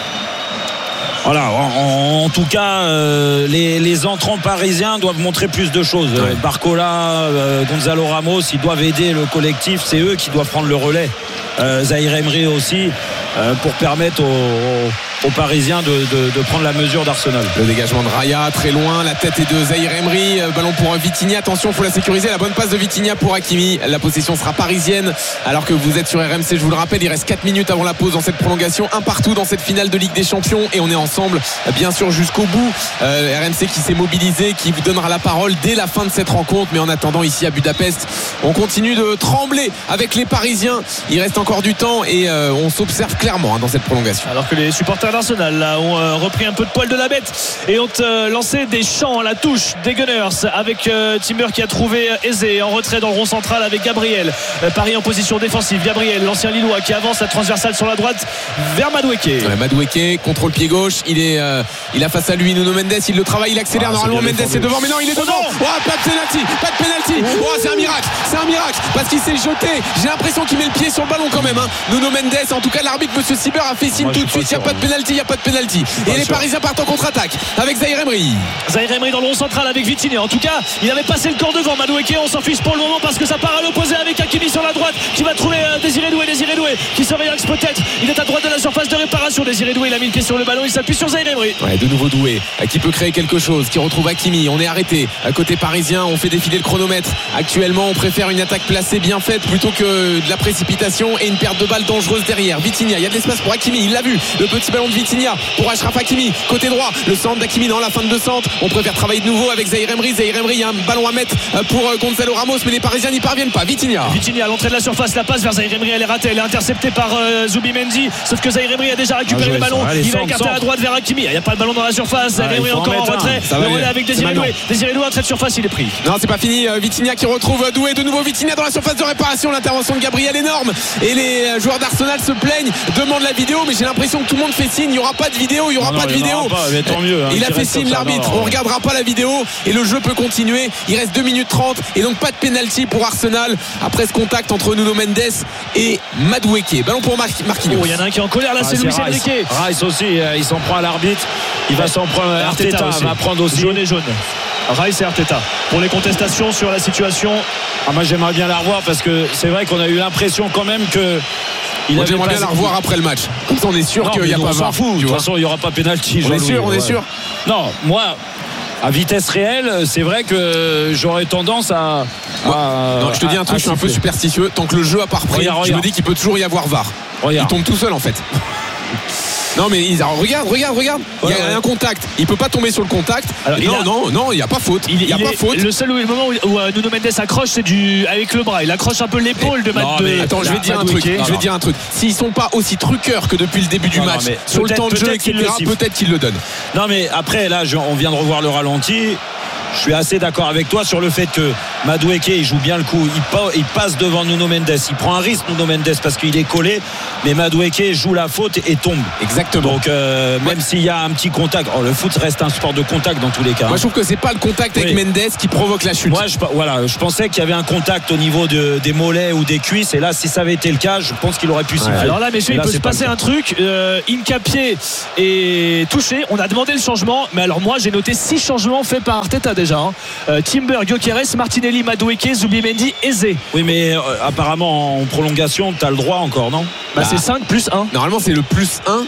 voilà, en, en tout cas euh, les, les entrants parisiens doivent montrer plus de choses. Ouais. Barcola, euh, Gonzalo Ramos, ils doivent aider le collectif, c'est eux qui doivent prendre le relais. euh, Zahir Emery aussi, euh, pour permettre aux, aux aux Parisiens de, de, de prendre la mesure d'Arsenal. Le dégagement de Raya très loin, la tête est de Zahir Emery, ballon pour Vitinha, attention, il faut la sécuriser, la bonne passe de Vitinha pour Hakimi. La possession sera parisienne alors que vous êtes sur R M C, je vous le rappelle, il reste quatre minutes avant la pause dans cette prolongation, un partout dans cette finale de Ligue des Champions, et on est ensemble bien sûr jusqu'au bout. euh, R M C qui s'est mobilisé, qui vous donnera la parole dès la fin de cette rencontre, mais en attendant ici à Budapest on continue de trembler avec les Parisiens, il reste encore du temps et euh, on s'observe clairement hein, dans cette prolongation. Alors que les supporters d'Arsenal là, ont euh, repris un peu de poil de la bête et ont euh, lancé des chants à la touche des Gunners avec euh, Timber qui a trouvé Eze en retrait dans le rond central avec Gabriel. euh, Paris en position défensive, Gabriel l'ancien Lillois qui avance la transversale sur la droite vers Madueke. ouais, Madueke contrôle pied gauche, il est euh, il a face à lui Nuno Mendes, il le travaille, il accélère, ah, normalement Mendes est devant, mais non il est devant. Oh, pas de penalty, pas de penalty. Oh, c'est un miracle, c'est un miracle parce qu'il s'est jeté, j'ai l'impression qu'il met le pied sur le ballon quand même hein. Nuno Mendes, en tout cas l'arbitre monsieur Sieber a fait signe. Moi, tout de suite, il n'y a pas de penalty, il n'y a pas de penalty. Et les sûr. Parisiens partent en contre-attaque avec Zahir Emery. Zahir Emery dans le rond central avec Vitinha. En tout cas, il avait passé le corps devant Madueke. On s'en fiche pour le moment parce que ça part à l'opposé avec Hakimi sur la droite qui va trouver euh, Désiré Doué. Désiré Doué qui se relaxe peut-être. Il est à droite de la surface de réparation. Désiré Doué, il a mis le pied sur le ballon. Il s'appuie sur Zahir Emery. Ouais, de nouveau Doué qui peut créer quelque chose, qui retrouve Hakimi. On est arrêté. À côté parisien, on fait défiler le chronomètre. Actuellement, on préfère une attaque placée bien faite plutôt que de la précipitation et une perte de balle dangereuse derrière. Vitinha, il y a de l'espace pour Hakimi. Il l'a vu. Le petit ballon de Vitinha pour Achraf Hakimi. Côté droit, le centre d'Hakimi dans la fin de centre. On préfère travailler de nouveau avec Zahir Emery. Zahir Emery, il y a un ballon à mettre pour Gonzalo Ramos, mais les Parisiens n'y parviennent pas. Vitinha. Vitinha à l'entrée de la surface, la passe vers Zahir Emery, elle est ratée, elle est interceptée par euh, Zubimendi. Sauf que Zahir Emery a déjà récupéré ah, le ballon. Allez, il va écarter à droite vers Hakimi. Il n'y a pas de ballon dans la surface. Zahir Emery encore en retrait. Le relais avec Désiré Doué. Désiré Doué, entrée de surface, il est pris. Non, c'est pas fini. Vitinha qui retrouve Doué. De nouveau Vitinha dans la surface de réparation. L'intervention de Gabriel énorme. Et les joueurs d'Arsenal se plaignent, demandent la vidéo, mais j'ai l'impression que tout le monde fait signe, il n'y aura pas de vidéo, il n'y aura non, pas non, de vidéo. Pas, mais tant mieux, hein, il a fait signe l'arbitre, on ne regardera pas la vidéo et le jeu peut continuer. Il reste deux minutes trente et donc pas de pénalty pour Arsenal après ce contact entre Nuno Mendes et Madueke. Ballon pour Mar- Marquinhos. Oh, il y en a un qui est en colère là, ah, c'est Luis Enrique. Rice aussi, il s'en prend à l'arbitre, il va s'en prendre. Arteta, Arteta va prendre aussi. Jaune et jaune. Rice et Arteta pour les contestations sur la situation. Ah, moi j'aimerais bien la revoir parce que c'est vrai qu'on a eu l'impression quand même que il moi, j'aimerais bien la revoir après le match. Comme ça on est sûr qu'il n'y a pas V A R. De toute façon il n'y aura pas pénalty. On est sûr, on est sûr. Non, moi à vitesse réelle, c'est vrai que j'aurais tendance à. Moi, à non, je te dis un truc, je suis un peu superstitieux. Tant que le jeu a pas repris, regarde, je regarde. me dis qu'il peut toujours y avoir V A R. Regarde. Il tombe tout seul en fait. Non mais il, alors, regarde, regarde, regarde. Ouais, il y a ouais. un contact. Il peut pas tomber sur le contact. Alors, non, a, non, non, il n'y a pas faute. Il, il y a il pas est, faute. Le seul moment où, où uh, Nuno Mendes accroche, c'est du avec le bras. Il accroche un peu l'épaule de Matt. De, attends, je vais dire un truc. Non, je vais dire un truc. S'ils sont pas aussi truqueurs que depuis le début du non, match, non, sur le temps de jeu, et cetera, peut-être qu'ils le donnent. Non mais après là, je, on vient de revoir le ralenti. Je suis assez d'accord avec toi sur le fait que Madueke il joue bien le coup, il, pa- il passe devant Nuno Mendes, il prend un risque Nuno Mendes parce qu'il est collé, mais Madueke joue la faute et tombe. Exactement. Donc euh, même ouais. s'il y a un petit contact, oh, le foot reste un sport de contact dans tous les cas. Moi je trouve que c'est pas le contact avec oui. Mendes qui provoque la chute. Moi je, voilà, je pensais qu'il y avait un contact au niveau de, des mollets ou des cuisses et là si ça avait été le cas, je pense qu'il aurait pu siffler. Ouais. Alors là messieurs, là, il peut se passer un truc. Euh, Hincapié est touché. On a demandé le changement, mais alors moi j'ai noté six changements faits par Arteta déjà. Hein. Euh, Timber, Gyökeres, Martinelli, Madueke, Zubimendi, Eze. Oui mais euh, apparemment en prolongation tu as le droit encore, non? Bah, bah c'est cinq plus un. Normalement c'est le plus un.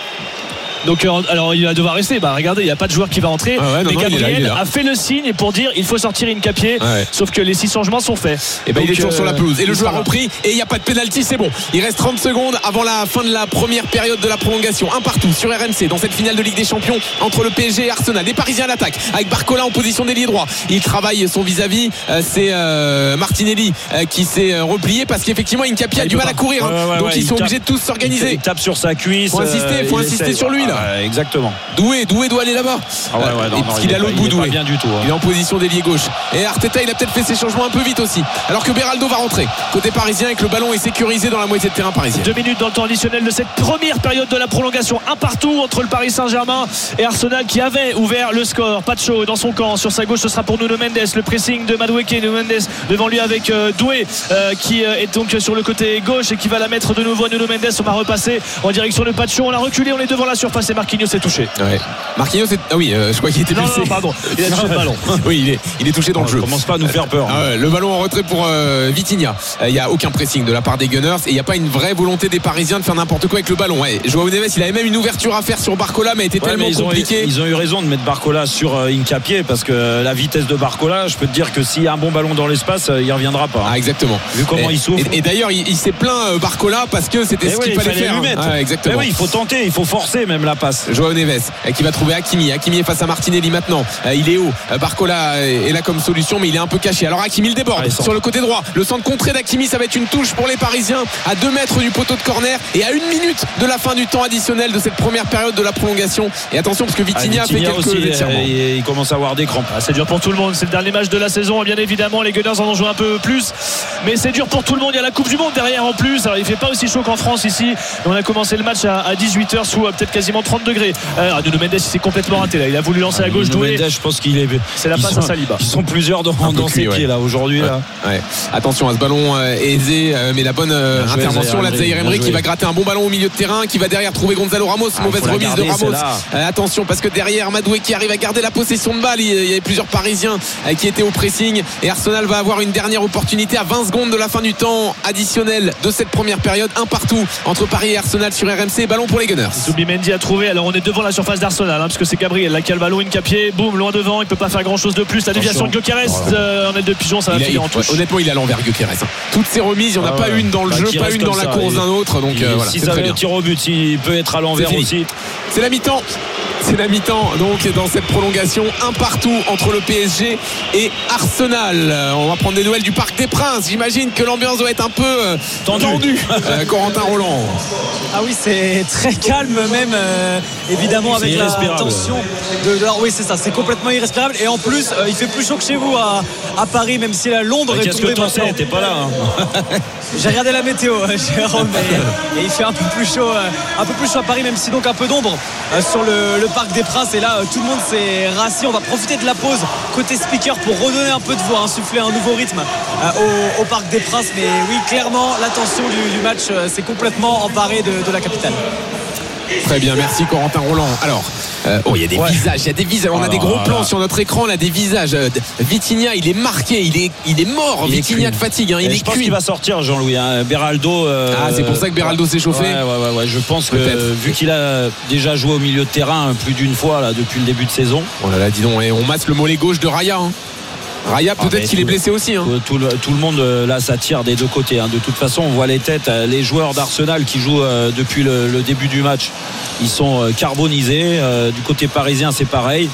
Donc euh, alors il va devoir rester. Bah regardez, il n'y a pas de joueur qui va entrer. Ah ouais, non, mais non, Gabriel il est là, il est là. a fait le signe pour dire il faut sortir Hincapié. Ah ouais. Sauf que les six changements sont faits. Et ben bah, il est toujours euh, sur la pelouse. Et le jeu a va. repris et il n'y a pas de pénalty, c'est bon. Il reste trente secondes avant la fin de la première période de la prolongation. Un partout sur R M C dans cette finale de Ligue des Champions entre le P S G et Arsenal. Les Parisiens à l'attaque avec Barcola en position d'ailier droit. Il travaille son vis-à-vis. Euh, c'est euh, Martinelli euh, qui s'est euh, replié parce qu'effectivement Hincapié a du mal pas. à courir. Ouais, ouais, donc ouais, ils sont tape, obligés de tous s'organiser. Il, il tape sur sa cuisse. Faut insister, faut insister essaie, sur lui là. Ouais, exactement. Doué, Doué doit aller là-bas. Ah ouais, ouais, non, et parce qu'il est à l'autre bout, Doué. Bien du tout, hein. Il est en position d'ailier gauche. Et Arteta, il a peut-être fait ses changements un peu vite aussi. Alors que Beraldo va rentrer côté parisien et que le ballon est sécurisé dans la moitié de terrain parisien. Deux minutes dans le temps additionnel de cette première période de la prolongation. Un partout entre le Paris Saint-Germain et Arsenal qui avait ouvert le score. Pacho dans son camp. Sur sa gauche, ce sera pour Nuno Mendes. Le pressing de Madueke. Nuno Mendes devant lui avec euh, Doué euh, qui euh, est donc sur le côté gauche et qui va la mettre de nouveau à Nuno Mendes. On va repasser en direction de Pacho. On l'a reculé. On est devant la surface et Marquinhos s'est touché. Ouais. Marquinhos est... Ah oui, euh, je crois qu'il était non, blessé. Non, pardon. Il a touché le ballon. Oui, il est, il est touché dans on le jeu. Commence pas à nous faire peur. Ah ouais, le ballon en retrait pour euh, Vitinha. Il euh, n'y a aucun pressing de la part des Gunners et il n'y a pas une vraie volonté des Parisiens de faire n'importe quoi avec le ballon. Ouais, Joao Neves, il avait même une ouverture à faire sur Barcola, mais elle était ouais, tellement mais ils compliquée. Ont eu, ils ont eu raison de mettre Barcola sur euh, Hincapié parce que la vitesse de Barcola, je peux te dire que s'il y a un bon ballon dans l'espace, euh, il ne reviendra pas. Ah, exactement. Vu comment et, il souffre. Et, et d'ailleurs, il, il s'est plaint euh, Barcola parce que c'était et ce oui, qu'il fallait, fallait faire. Lui mettre. Ah, exactement. Mais oui, il faut tenter, il faut forcer même la passe. Joao Neves qui va trouver Hakimi. Hakimi est face à Martinelli maintenant. Euh, il est haut. Euh, Barcola est là comme solution, mais il est un peu caché. Alors Hakimi il déborde ah, sur le côté droit. Le centre contré d'Hakimi, ça va être une touche pour les Parisiens à deux mètres du poteau de corner et à une minute de la fin du temps additionnel de cette première période de la prolongation. Et attention parce que Vitinha, ah, Vitinha a fait quelques étirements. Il, il commence à avoir des crampes. Ah, c'est dur pour tout le monde. C'est le dernier match de la saison. Bien évidemment, les Gunners en ont joué un peu plus, mais c'est dur pour tout le monde. Il y a la Coupe du Monde derrière en plus. Alors il fait pas aussi chaud qu'en France ici. On a commencé le match à, à dix-huit heures sous euh, peut-être quasiment trente degrés. Euh, Nuno Mendes il s'est complètement raté là. Il a voulu lancer ah, à gauche. Doué. Je pense qu'il est. C'est la passe sont, à Saliba. Ils sont plusieurs dans, dans ses ouais. pieds là aujourd'hui ouais. là. Ouais. Attention à ce ballon euh, aisé, euh, mais la bonne euh, intervention là de Zaïre Emery qui va gratter un bon ballon au milieu de terrain, qui va derrière trouver Gonzalo Ramos. Ah, mauvaise remise garder, de Ramos. Euh, attention parce que derrière Madueke qui arrive à garder la possession de balle. Il, il y avait plusieurs Parisiens euh, qui étaient au pressing et Arsenal va avoir une dernière opportunité à vingt secondes de la fin du temps additionnel de cette première période. Un partout entre Paris et Arsenal sur R M C. Ballon pour les Gunners. Zubimendi a trouvé. Alors on est devant la surface d'Arsenal hein, parce que c'est Gabriel là qui a le ballon, Hincapié, boum, loin devant. Il peut pas faire grand chose de plus. La déviation de Gyökeres euh, en aide de pigeon, ça va filer en touche. Honnêtement, il a l'envers Gyökeres. Toutes ces remises, il n'y en a ah pas ouais. une dans le bah, jeu, pas une dans la course d'un autre. Donc il, euh, voilà, si ça veut tir au but, il peut être à l'envers aussi. C'est la mi-temps. C'est la mi-temps donc dans cette prolongation, un partout entre le P S G et Arsenal. On va prendre des nouvelles du Parc des Princes. J'imagine que l'ambiance doit être un peu euh, tendue. Tendu. euh, Corentin Roland. Ah oui, c'est très calme même, euh, évidemment avec la tension de, de oui c'est ça, c'est complètement irrespirable. Et en plus, euh, il fait plus chaud que chez vous à, à Paris, même si la Londres bah, est qu'est-ce tombée que t'en sais, t'es pas là hein. J'ai regardé la météo, Jérôme, et, et il fait un peu plus chaud, euh, un peu plus chaud à Paris, même si donc un peu d'ombre euh, sur le, le Parc des Princes. Et là, euh, tout le monde s'est rassis. On va profiter de la pause côté speaker pour redonner un peu de voix, insuffler un nouveau rythme euh, au, au Parc des Princes. Mais oui, clairement, l'attention du, du match euh, s'est complètement emparée de, de la capitale. Très bien, merci Corentin Roland. Alors, euh, oh, il y a des ouais. visages, il y a des visages. On a oh, des gros plans là. Sur notre écran, là, des visages. Vitinha, il est marqué, il est, il est mort. Il Vitinha est de fatigue, hein, il est je pense cuit. qu'il va sortir, Jean-Louis. Hein. Beraldo. Euh, ah, c'est pour ça que Beraldo s'est chauffé. Ouais, ouais, ouais, ouais. Je pense que peut-être. Vu qu'il a déjà joué au milieu de terrain plus d'une fois là depuis le début de saison. Oh là là, dis donc, et on masse le mollet gauche de Raya. Hein. Raya, peut-être ah, qu'il est blessé aussi. Hein. Tout, le, tout le monde là, ça tire des deux côtés. Hein. De toute façon, on voit les têtes. Les joueurs d'Arsenal qui jouent euh, depuis le, le début du match, ils sont euh, carbonisés. Euh, du côté parisien, c'est pareil.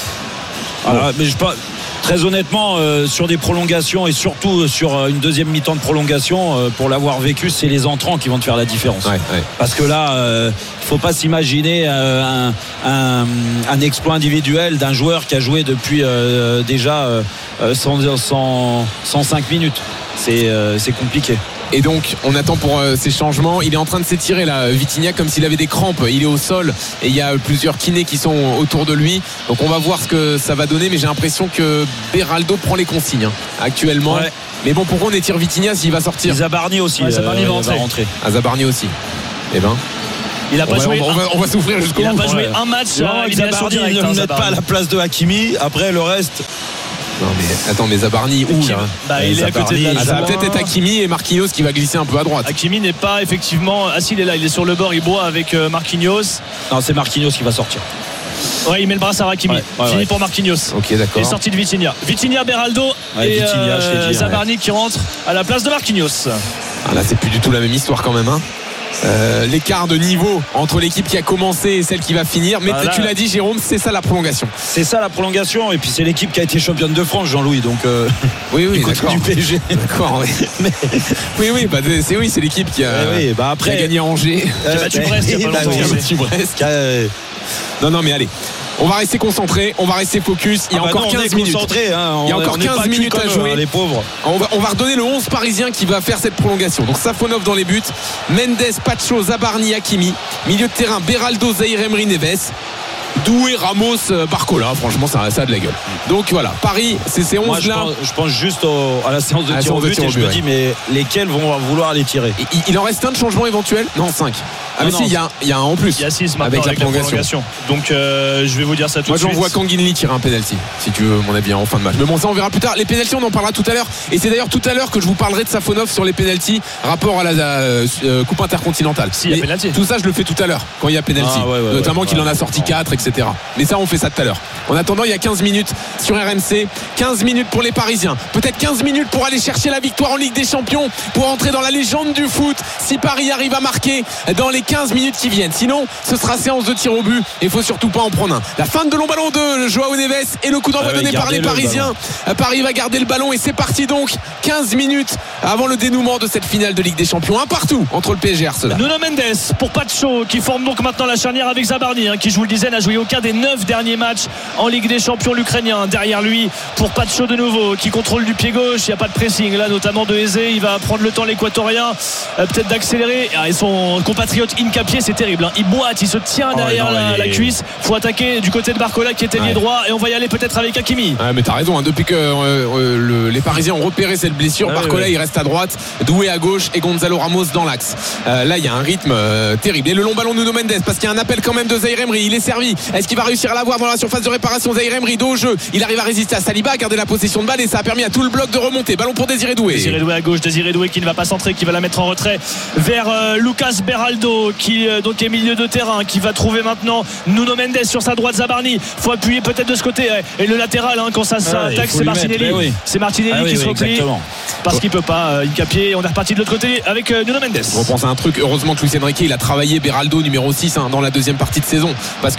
Alors, mais je pas. Très honnêtement, euh, sur des prolongations et surtout sur une deuxième mi-temps de prolongation, euh, pour l'avoir vécu, c'est les entrants qui vont te faire la différence. Ouais, ouais. Parce que là, il euh, ne faut pas s'imaginer euh, un, un, un exploit individuel d'un joueur qui a joué depuis euh, déjà euh, cent, cent, cent cinq minutes. C'est, euh, c'est compliqué. Et donc on attend pour euh, ces changements. Il est en train de s'étirer là, Vitinha, comme s'il avait des crampes. Il est au sol et il y a plusieurs kinés qui sont autour de lui. Donc on va voir ce que ça va donner. Mais j'ai l'impression que Beraldo prend les consignes hein, actuellement. Ouais. Mais bon, pourquoi on étire Vitinha s'il va sortir? Zabarni aussi. Ouais, Zabarni euh, va, va rentrer. Ah, Zabarni aussi. Eh ben. Il a pas on, joué va, on, va, on va souffrir jusqu'au bout. Il a pas ouais. joué un match. Non, euh, Zabarni ne le met pas à la place de Hakimi. Après le reste. Non mais attends, mais Zabarni où là bah, il est Zabarni, à côté de la ah, ça va peut-être être Hakimi et Marquinhos qui va glisser un peu à droite. Hakimi n'est pas effectivement. Ah si, il est là, il est sur le bord, il boit avec Marquinhos. Non, c'est Marquinhos qui va sortir. Ouais, il met le brassard à Hakimi. Ouais, ouais, Fini ouais. pour Marquinhos. Ok, d'accord. Et sortie de Vitinha. Vitinha, Beraldo ouais, et Vitinha, euh, dit, Zabarni ouais. qui rentre à la place de Marquinhos. Ah, là, c'est plus du tout la même histoire quand même, hein. Euh, l'écart de niveau entre l'équipe qui a commencé et celle qui va finir, mais ah, là, tu l'as dit Jérôme, c'est ça la prolongation. C'est ça la prolongation, et puis c'est l'équipe qui a été championne de France, Jean-Louis, donc euh, oui oui du côté du P S G. D'accord, oui. Mais... oui oui, bah, c'est oui, c'est l'équipe qui a, oui, bah après, qui a gagné à Angers, euh, qui a battu Brest, il y a pas longtemps. Qui a battu Brest. Euh... Non non mais allez. On va rester concentré, on va rester focus. Il y a ah bah encore non, quinze minutes. Hein, il y a encore quinze minutes à jouer. Hein, les pauvres. On va, on va redonner le onze parisien qui va faire cette prolongation. Donc Safonov dans les buts, Mendes, Pacho, Zabarni, Hakimi. Milieu de terrain, Beraldo, Zahir Emery, Neves. Doué, Ramos, Barcola, franchement ça, ça a de la gueule. Donc voilà, Paris, c'est ces onze là. Je, je pense juste au, à la séance de à tir au but et je me dis mais lesquels vont vouloir les tirer. il, il en reste un de changement éventuel? Non, cinq. Ah non, mais non, si, il y, a, il y a un en plus. Il y a six maintenant avec, avec la, prolongation. la prolongation. Donc euh, je vais vous dire ça tout Moi, de suite. Moi j'en vois Kanginli tirer un penalty, si tu veux mon avis en fin de match. Mais bon, ça on verra plus tard. Les penalties on en parlera tout à l'heure. Et c'est d'ailleurs tout à l'heure que je vous parlerai de Safonov sur les penalties rapport à la euh, euh, coupe intercontinentale. Si, il y a penalty. Tout ça je le fais tout à l'heure quand il y a penalty. Ah, ouais, ouais, notamment ouais, qu'il ouais, en a sorti ouais. quatre, et cetera. Mais ça on fait ça tout à l'heure. En attendant, il y a quinze minutes sur R M C. quinze minutes pour les Parisiens. Peut-être quinze minutes pour aller chercher la victoire en Ligue des Champions, pour entrer dans la légende du foot. Si Paris arrive à marquer dans les quinze minutes qui viennent. Sinon, ce sera séance de tir au but. Et il faut surtout pas en prendre un. La fin de long ballon de Joao Neves et le coup d'envoi ah, donné par les Parisiens. Paris va garder le ballon et c'est parti donc. quinze minutes avant le dénouement de cette finale de Ligue des Champions. Un partout entre le P S G et Arsenal. Nuno Mendes pour Pacho qui forme donc maintenant la charnière avec Zabarni, hein, qui, je vous le disais, n'a joué aucun des neuf derniers matchs en Ligue des Champions. L'Ukrainien derrière lui pour Pacho de nouveau qui contrôle du pied gauche. Il n'y a pas de pressing là, notamment de Eze. Il va prendre le temps, l'Équatorien, euh, peut-être d'accélérer. Ah, et son compatriote Hincapié, c'est terrible, hein. Il boite, il se tient derrière oh, non, la, la cuisse. Faut attaquer du côté de Barcola qui est ailier ouais. droit et on va y aller peut-être avec Hakimi. Ouais, mais t'as raison, hein, depuis que euh, euh, le, les Parisiens ont repéré cette blessure, ouais, Barcola ouais. il reste à droite, Doué à gauche et Gonzalo Ramos dans l'axe. Euh, là il y a un rythme euh, terrible. Et le long ballon de Nuno Mendes, parce qu'il y a un appel quand même de Zahir Emery. Il est servi. Est-ce qu'il va réussir à l'avoir dans la surface de réparation? Zahir Emery dos au jeu. Il arrive à résister à Saliba, à garder la possession de balle et ça a permis à tout le bloc de remonter. Ballon pour Désiré Doué. Désiré Doué à gauche, Désiré Doué qui ne va pas centrer, qui va la mettre en retrait vers euh, Lucas Beraldo qui euh, donc est milieu de terrain, qui va trouver maintenant Nuno Mendes sur sa droite. Zabarni, faut appuyer peut-être de ce côté et le latéral hein, quand ça s'attaque, c'est Martinelli. Oui. C'est Martinelli ah, oui, qui oui, se replie parce qu'il peut pas. Euh, Hincapié, on est reparti de l'autre côté avec euh, Nuno Mendes. On repense à un truc. Heureusement que Luis Enrique il a travaillé Beraldo numéro six hein, dans la deuxième partie de saison, parce que là ça aurait été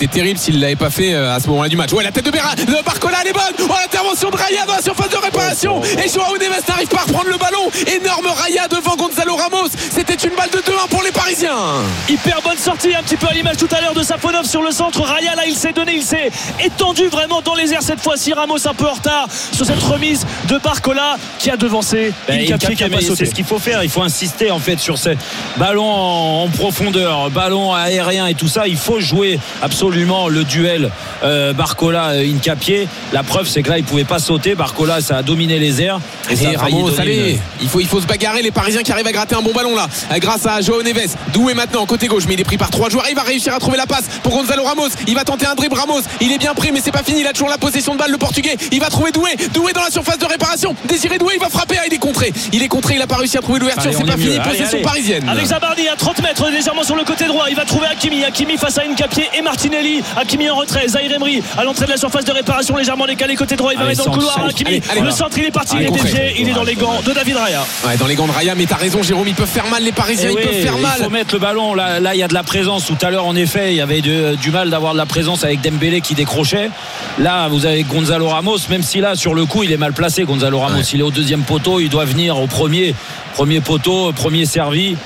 été terrible s'il ne l'avait pas fait à ce moment-là du match. Ouais, la tête de, Béra, de Barcola, elle est bonne. Oh, l'intervention de Raya dans la surface de réparation. Et Joao Neves n'arrive pas à reprendre le ballon. Énorme Raya devant Gonzalo Ramos. C'était une balle de deux un pour les Parisiens. Hyper bonne sortie, un petit peu à l'image tout à l'heure de Safonov sur le centre. Raya, là, il s'est donné, il s'est étendu vraiment dans les airs cette fois-ci. Ramos un peu en retard sur cette remise de Barcola qui a devancé. Ben, il qui a pas sauté. C'est ce qu'il faut faire. Il faut insister en fait sur ces ballons en, en profondeur, ballons aériens et tout ça. Il faut jouer absolument le duel euh, Barcola-Hincapié. La preuve, c'est que là, il pouvait pas sauter. Barcola, ça a dominé les airs. Et, et ça a Ramos, allez, une... il faut, il faut se bagarrer. Les Parisiens qui arrivent à gratter un bon ballon là, grâce à Joao Neves. Doué maintenant côté gauche, mais il est pris par trois joueurs. Il va réussir à trouver la passe pour Gonzalo Ramos. Il va tenter un dribble. Ramos, il est bien pris, mais c'est pas fini. Il a toujours la possession de balle. Le Portugais, il va trouver Doué. Doué dans la surface de réparation. Désiré Doué, il va frapper. Ah, il est contré. Il est contré. Il a pas réussi à trouver l'ouverture. C'est pas fini. Possession parisienne. Avec Zabardi à trente mètres légèrement sur le côté droit. Il va trouver Hakimi. Hakimi face à Hincapié et Martinelli. Hakimi en retrait. Zaïre Emery à l'entrée de la surface de réparation légèrement décalé côté droit. Il va allez, mettre dans le couloir. Hakimi. Allez, allez, le centre, il est parti. Allez, il est dévié. Il est dans les gants de David Raya. Ouais, dans les gants de Raya. Mais t'as raison, Jérôme. Ils peuvent faire mal. Les Parisiens, et ils oui, peuvent faire mal. Il faut mettre le ballon. Là, là, il y a de la présence. Tout à l'heure, en effet, il y avait de, du mal d'avoir de la présence avec Dembélé qui décrochait. Là, vous avez Gonzalo Ramos. Même si là, sur le coup, il est mal placé. Gonzalo Ramos, ouais. Il est au deuxième poteau. Il doit venir au premier. Premier poteau, premier servi, et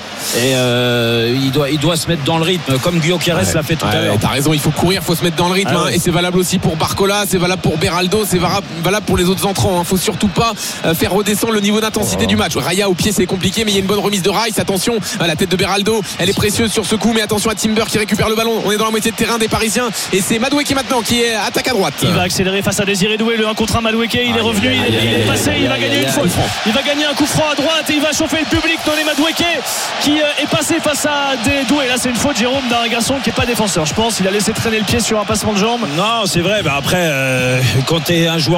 euh, il, doit, il doit se mettre dans le rythme comme Gyökeres ouais. l'a fait tout ouais, à l'heure. T'as raison, il faut courir, il faut se mettre dans le rythme, ah ouais. hein, et c'est valable aussi pour Barcola, c'est valable pour Beraldo, c'est valable pour les autres entrants. Il hein. faut surtout pas faire redescendre le niveau d'intensité oh. du match. Raya au pied, c'est compliqué, mais il y a une bonne remise de Rice. Attention, la tête de Beraldo, elle est précieuse sur ce coup, mais attention à Timber qui récupère le ballon. On est dans la moitié de terrain des Parisiens, et c'est Madueke maintenant qui est attaque à droite. Il va accélérer face à Désiré Doué, le un contre un Madueke, il ah, est revenu, il, il, il est passé, il va gagner une faute. Il va gagner un coup franc à droite et il va chauffer le public. Madueke qui est passé face à des Doué. Là c'est une faute, Jérôme, d'un garçon qui n'est pas défenseur, je pense. Il a laissé traîner le pied sur un passement de jambe. Non, c'est vrai, bah après euh, quand tu es un joueur